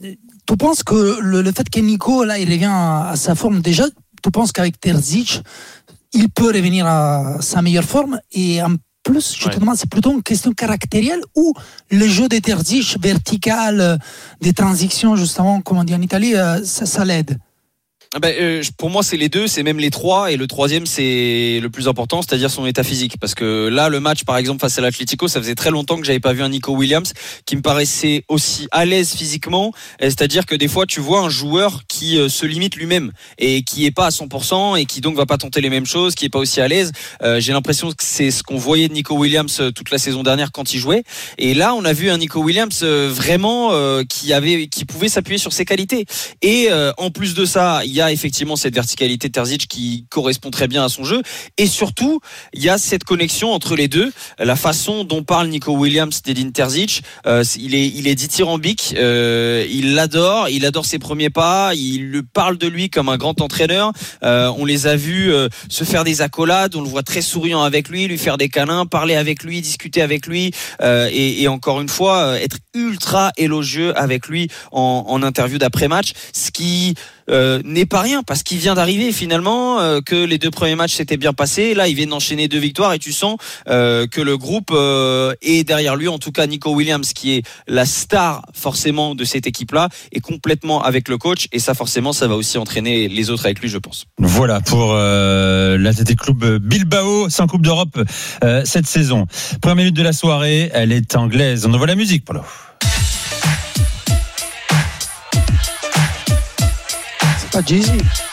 tu penses que le, le fait que Nico, là, il revient à, à sa forme, déjà, tu penses qu'avec Terzic, il peut revenir à sa meilleure forme et en plus, je ouais. te demande, c'est plutôt une question caractérielle ou le jeu des Terzic vertical, des transitions, justement, comme on dit en Italie, ça, ça l'aide? Ben, euh, pour moi, c'est les deux, c'est même les trois, et le troisième, c'est le plus important, c'est-à-dire son état physique. Parce que là, le match, par exemple, face à l'Atlético, ça faisait très longtemps que j'avais pas vu un Nico Williams qui me paraissait aussi à l'aise physiquement. C'est-à-dire que des fois, tu vois un joueur qui euh, se limite lui-même et qui est pas à cent pour cent et qui donc va pas tenter les mêmes choses, qui est pas aussi à l'aise. Euh, j'ai l'impression que c'est ce qu'on voyait de Nico Williams toute la saison dernière quand il jouait. Et là, on a vu un Nico Williams euh, vraiment euh, qui avait, qui pouvait s'appuyer sur ses qualités. Et euh, en plus de ça, il y a effectivement cette verticalité de Terzic qui correspond très bien à son jeu et surtout il y a cette connexion entre les deux, la façon dont parle Nico Williams d'Edin Terzic, euh, il est il est dithyrambique, euh, il l'adore, il adore ses premiers pas, il le parle de lui comme un grand entraîneur, euh, on les a vus euh, se faire des accolades, on le voit très souriant avec lui, lui faire des câlins, parler avec lui, discuter avec lui euh, et, et encore une fois euh, être ultra élogieux avec lui en, en interview d'après-match, ce qui Euh, n'est pas rien parce qu'il vient d'arriver finalement, euh, que les deux premiers matchs s'étaient bien passés, là il vient d'enchaîner deux victoires et tu sens euh, que le groupe euh, est derrière lui, en tout cas Nico Williams qui est la star forcément de cette équipe là est complètement avec le coach et ça forcément ça va aussi entraîner les autres avec lui je pense. Voilà pour euh, l'Athletic Club Bilbao sans Coupe d'Europe euh, cette saison. Première minute de la soirée, elle est anglaise, on envoie la musique Polo. Pas Jay-Z.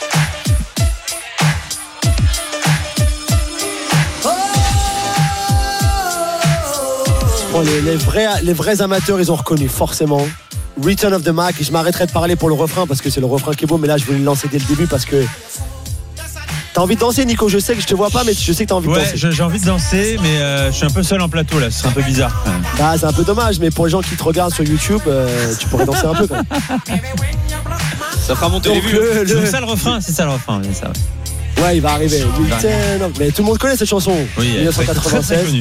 Bon, les, les, vrais, les vrais amateurs, ils ont reconnu forcément Return of the Mac. Je m'arrêterai de parler pour le refrain parce que c'est le refrain qui est beau, mais là je voulais le lancer dès le début parce que T'as envie de danser, Nico? Je sais que je te vois pas, mais je sais que t'as envie ouais, de danser. Ouais, j'ai envie de danser, mais euh, je suis un peu seul en plateau là. Ce serait un peu bizarre. Ah, c'est un peu dommage, mais pour les gens qui te regardent sur YouTube, euh, tu pourrais danser un peu quand même. Ça fera monter Donc, les vues. Le, le... C'est ça le refrain, c'est ça le refrain. C'est ça, ouais. ouais, il va arriver. Mais tout le monde connaît cette chanson. Oui, dix-neuf cent quatre-vingt-seize. Très, très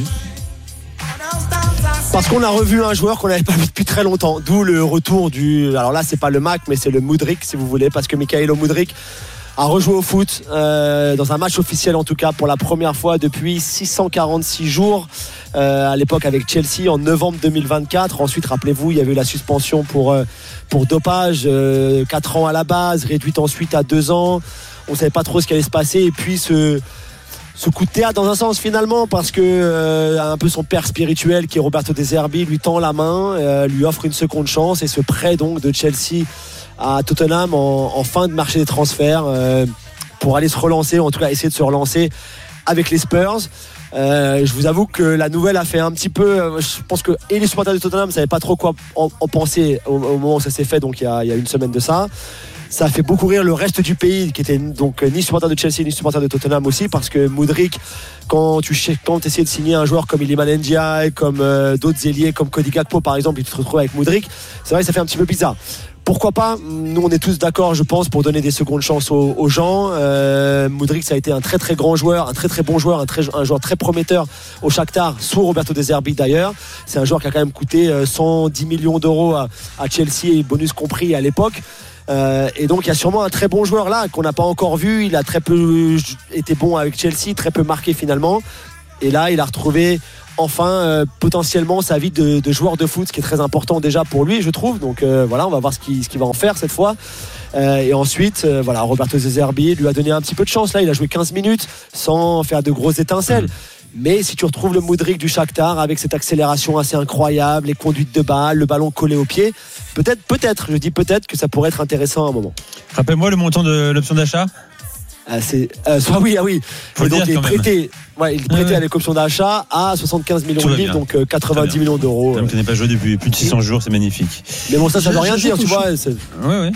Parce qu'on a revu un joueur qu'on n'avait pas vu depuis très longtemps. D'où le retour du. Alors là, c'est pas le Mac, mais c'est le Mudryk, si vous voulez, parce que Mykhailo Mudryk a rejoué au foot euh, dans un match officiel, en tout cas pour la première fois depuis six cent quarante-six jours. Euh, à l'époque avec Chelsea en novembre deux mille vingt-quatre. Ensuite, rappelez-vous, il y avait eu la suspension pour euh, pour dopage, euh, quatre ans à la base, réduite ensuite à deux ans. On savait pas trop ce qui allait se passer, et puis ce ce coup de théâtre dans un sens finalement, parce que euh, un peu son père spirituel qui est Roberto De Zerbi lui tend la main, euh, lui offre une seconde chance, et ce prêt donc de Chelsea à Tottenham en, en fin de marché des transferts euh, pour aller se relancer, ou en tout cas essayer de se relancer avec les Spurs. Euh, je vous avoue que la nouvelle a fait un petit peu, euh, je pense que et les supporters de Tottenham ne savaient pas trop quoi en, en penser au, au moment où ça s'est fait, donc il y, a, il y a une semaine de ça. Ça a fait beaucoup rire le reste du pays, qui était donc ni supporter de Chelsea ni supporter de Tottenham aussi, parce que Mudryk, quand tu quand essayais de signer un joueur comme Iliman Ndiaye, comme euh, d'autres ailiers, comme Cody Gakpo par exemple, et tu te retrouves avec Mudryk, c'est vrai que ça fait un petit peu bizarre. Pourquoi pas? Nous, on est tous d'accord, je pense, pour donner des secondes chances aux, aux gens. Euh, Mudryk, ça a été un très très grand joueur, un très très bon joueur, un, très, un joueur très prometteur au Shakhtar, sous Roberto De Zerbi d'ailleurs. C'est un joueur qui a quand même coûté cent dix millions d'euros à, à Chelsea, et bonus compris à l'époque. Euh, et donc il y a sûrement un très bon joueur là qu'on n'a pas encore vu. Il a très peu été bon avec Chelsea, très peu marqué finalement. Et là, il a retrouvé enfin euh, potentiellement sa vie de, de joueur de foot, ce qui est très important déjà pour lui, je trouve. Donc euh, voilà, on va voir ce qu'il, ce qu'il va en faire cette fois. Euh, et ensuite, euh, voilà, Roberto De Zerbi lui a donné un petit peu de chance là. Il a joué quinze minutes sans faire de grosses étincelles. Mais si tu retrouves le Mudryk du Shakhtar avec cette accélération assez incroyable, les conduites de balle, le ballon collé au pied, peut-être, peut-être, je dis peut-être que ça pourrait être intéressant à un moment. Rappelle-moi le montant de l'option d'achat. Ah, c'est, euh, soit oui, ah oui. Faut et donc dire, il est prêté, ouais, il est prêté ouais, ouais. avec option d'achat à soixante-quinze millions de livres, donc euh, quatre-vingt-dix millions d'euros. Donc tu n'es pas joué depuis plus de six cents jours, c'est magnifique. Mais bon, ça, ça veut rien dire, tu vois. Oui, oui.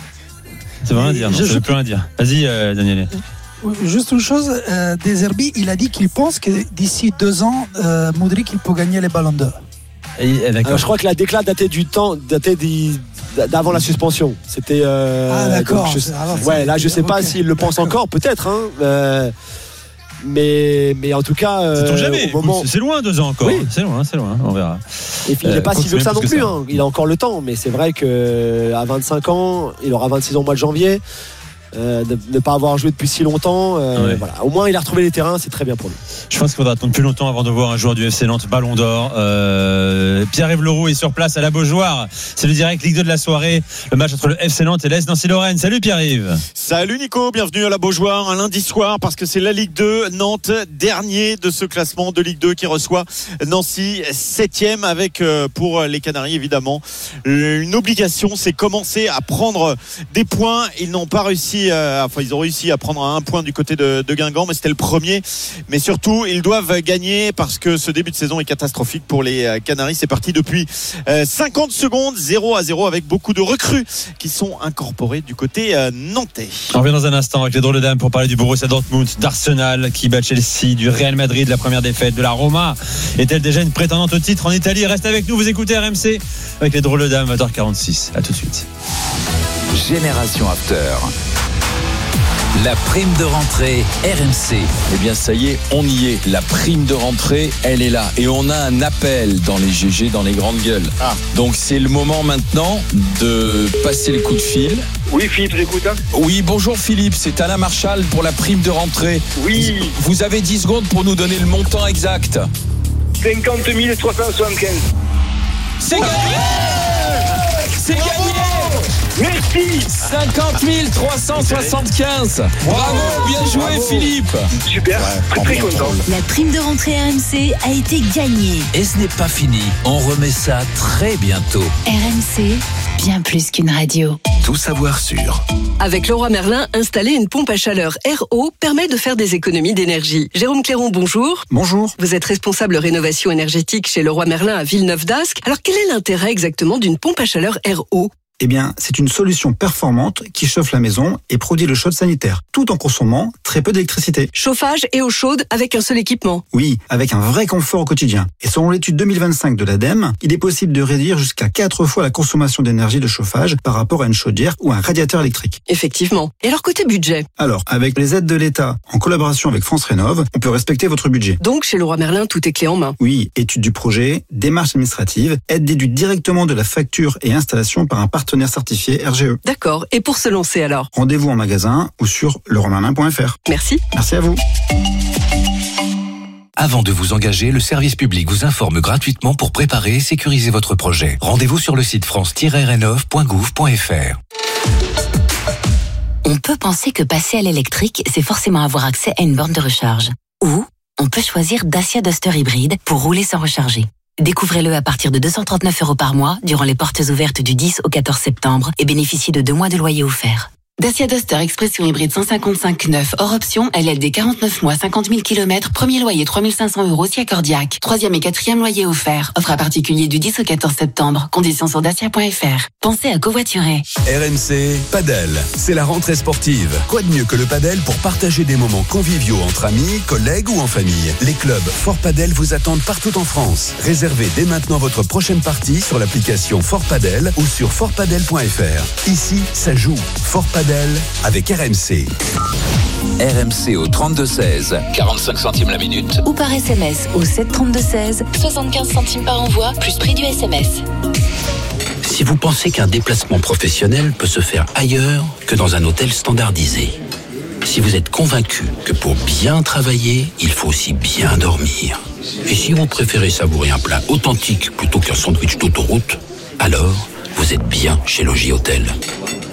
Ça veut rien dire, non, ça veut plus rien dire. Vas-y, euh, Daniel. Juste une chose, euh, De Zerbi, il a dit qu'il pense que d'ici deux ans, euh, Mudryk il peut gagner les ballons d'or. Alors, je crois que la déclat datait du temps, datait d'avant la suspension. C'était. Euh, ah d'accord. Je, alors, ouais, là je sais pas okay. s'il le pense encore, peut-être. Hein, euh, mais mais en tout cas. Euh, jamais. Au moment... C'est loin deux ans encore. Oui. C'est loin, c'est loin. On verra. Et puis il n'est pas euh, si vieux que ça non plus. Hein. Il a encore le temps, mais c'est vrai que à vingt-cinq ans, il aura vingt-six ans au mois de janvier. Euh, de ne pas avoir joué depuis si longtemps, euh, ouais. Voilà. Au moins il a retrouvé les terrains, c'est très bien pour lui. Je pense qu'il faudra attendre plus longtemps avant de voir un joueur du F C Nantes Ballon d'Or. euh, Pierre-Yves Leroux est sur place à la Beaujoire, c'est le direct Ligue deux de la soirée, le match entre le F C Nantes et l'A S Nancy-Lorraine. Salut Pierre-Yves. Salut Nico, bienvenue à la Beaujoire un lundi soir, parce que c'est la Ligue deux, Nantes dernier de ce classement de Ligue deux qui reçoit Nancy septième, avec euh, pour les Canaries évidemment une obligation, c'est commencer à prendre des points. Ils n'ont pas réussi Euh, enfin ils ont réussi à prendre un point du côté de, de Guingamp, mais c'était le premier. Mais surtout ils doivent gagner, parce que ce début de saison est catastrophique pour les Canaries. C'est parti depuis euh, cinquante secondes, zéro à zéro, avec beaucoup de recrues qui sont incorporées du côté euh, nantais. On revient dans un instant avec les drôles de dames pour parler du Borussia Dortmund, d'Arsenal qui bat Chelsea, du Real Madrid, la première défaite, de la Roma. Est-elle déjà une prétendante au titre en Italie? Reste avec nous, vous écoutez R M C avec les drôles de dames, vingt heures quarante-six. À tout de suite. Génération After. La prime de rentrée R M C. Eh bien ça y est, on y est. La prime de rentrée, elle est là. Et on a un appel dans les G G, dans les grandes gueules. Ah. Donc c'est le moment maintenant de passer les coups de fil. Oui Philippe, j'écoute. Hein. Oui, bonjour Philippe, c'est Alain Marchal pour la prime de rentrée. Oui. Vous avez dix secondes pour nous donner le montant exact. cinquante mille trois cent soixante-quinze. C'est gagné. C'est gagné. Merci. cinquante mille trois cent soixante-quinze. Bravo, bien joué Bravo. Philippe. Super, très très content. La prime de rentrée R M C a été gagnée. Et ce n'est pas fini, on remet ça très bientôt. R M C, bien plus qu'une radio. Tout savoir sur. Avec Leroy Merlin, installer une pompe à chaleur R O permet de faire des économies d'énergie. Jérôme Cléron, bonjour. Bonjour. Vous êtes responsable rénovation énergétique chez Leroy Merlin à Villeneuve-d'Ascq. Alors quel est l'intérêt exactement d'une pompe à chaleur R O ? Eh bien, c'est une solution performante qui chauffe la maison et produit le chaude sanitaire, tout en consommant très peu d'électricité. Chauffage et eau chaude avec un seul équipement. Oui, avec un vrai confort au quotidien. Et selon l'étude deux mille vingt-cinq de l'ADEME, il est possible de réduire jusqu'à quatre fois la consommation d'énergie de chauffage par rapport à une chaudière ou un radiateur électrique. Effectivement. Et alors côté budget? Alors, avec les aides de l'État, en collaboration avec France Rénov', on peut respecter votre budget. Donc, chez Leroy Merlin, tout est clé en main. Oui, étude du projet, démarche administrative, aide déduite directement de la facture et installation par un partenaire certifié R G E. D'accord. Et pour se lancer alors? Rendez-vous en magasin ou sur leroy merlin point f r. Merci. Merci à vous. Avant de vous engager, le service public vous informe gratuitement pour préparer et sécuriser votre projet. Rendez-vous sur le site france tiret rénov point gouv point f r. On peut penser que passer à l'électrique, c'est forcément avoir accès à une borne de recharge. Ou on peut choisir Dacia Duster hybride pour rouler sans recharger. Découvrez-le à partir de deux cent trente-neuf euros par mois durant les portes ouvertes du dix au quatorze septembre et bénéficiez de deux mois de loyer offert. Dacia Duster Expression hybride cent cinquante-cinq neuf hors option, L L D quarante-neuf mois, cinquante mille kilomètres, premier loyer trois mille cinq cents euros si accordiaque. Troisième et quatrième loyer offert. Offre à particulier du dix au quatorze septembre. Conditions sur dacia point f r. Pensez à covoiturer. R M C Padel, c'est la rentrée sportive. Quoi de mieux que le padel pour partager des moments conviviaux entre amis, collègues ou en famille? Les clubs Fort Padel vous attendent partout en France. Réservez dès maintenant votre prochaine partie sur l'application Fort Padel ou sur fort padel point f r. Ici, ça joue. Fort Padel avec R M C. R M C au trente-deux seize, quarante-cinq centimes la minute. Ou par S M S au sept trente-deux seize, soixante-quinze centimes par envoi, plus prix du S M S. Si vous pensez qu'un déplacement professionnel peut se faire ailleurs que dans un hôtel standardisé, si vous êtes convaincu que pour bien travailler, il faut aussi bien dormir, et si vous préférez savourer un plat authentique plutôt qu'un sandwich d'autoroute, alors vous êtes bien chez Logis Hôtel.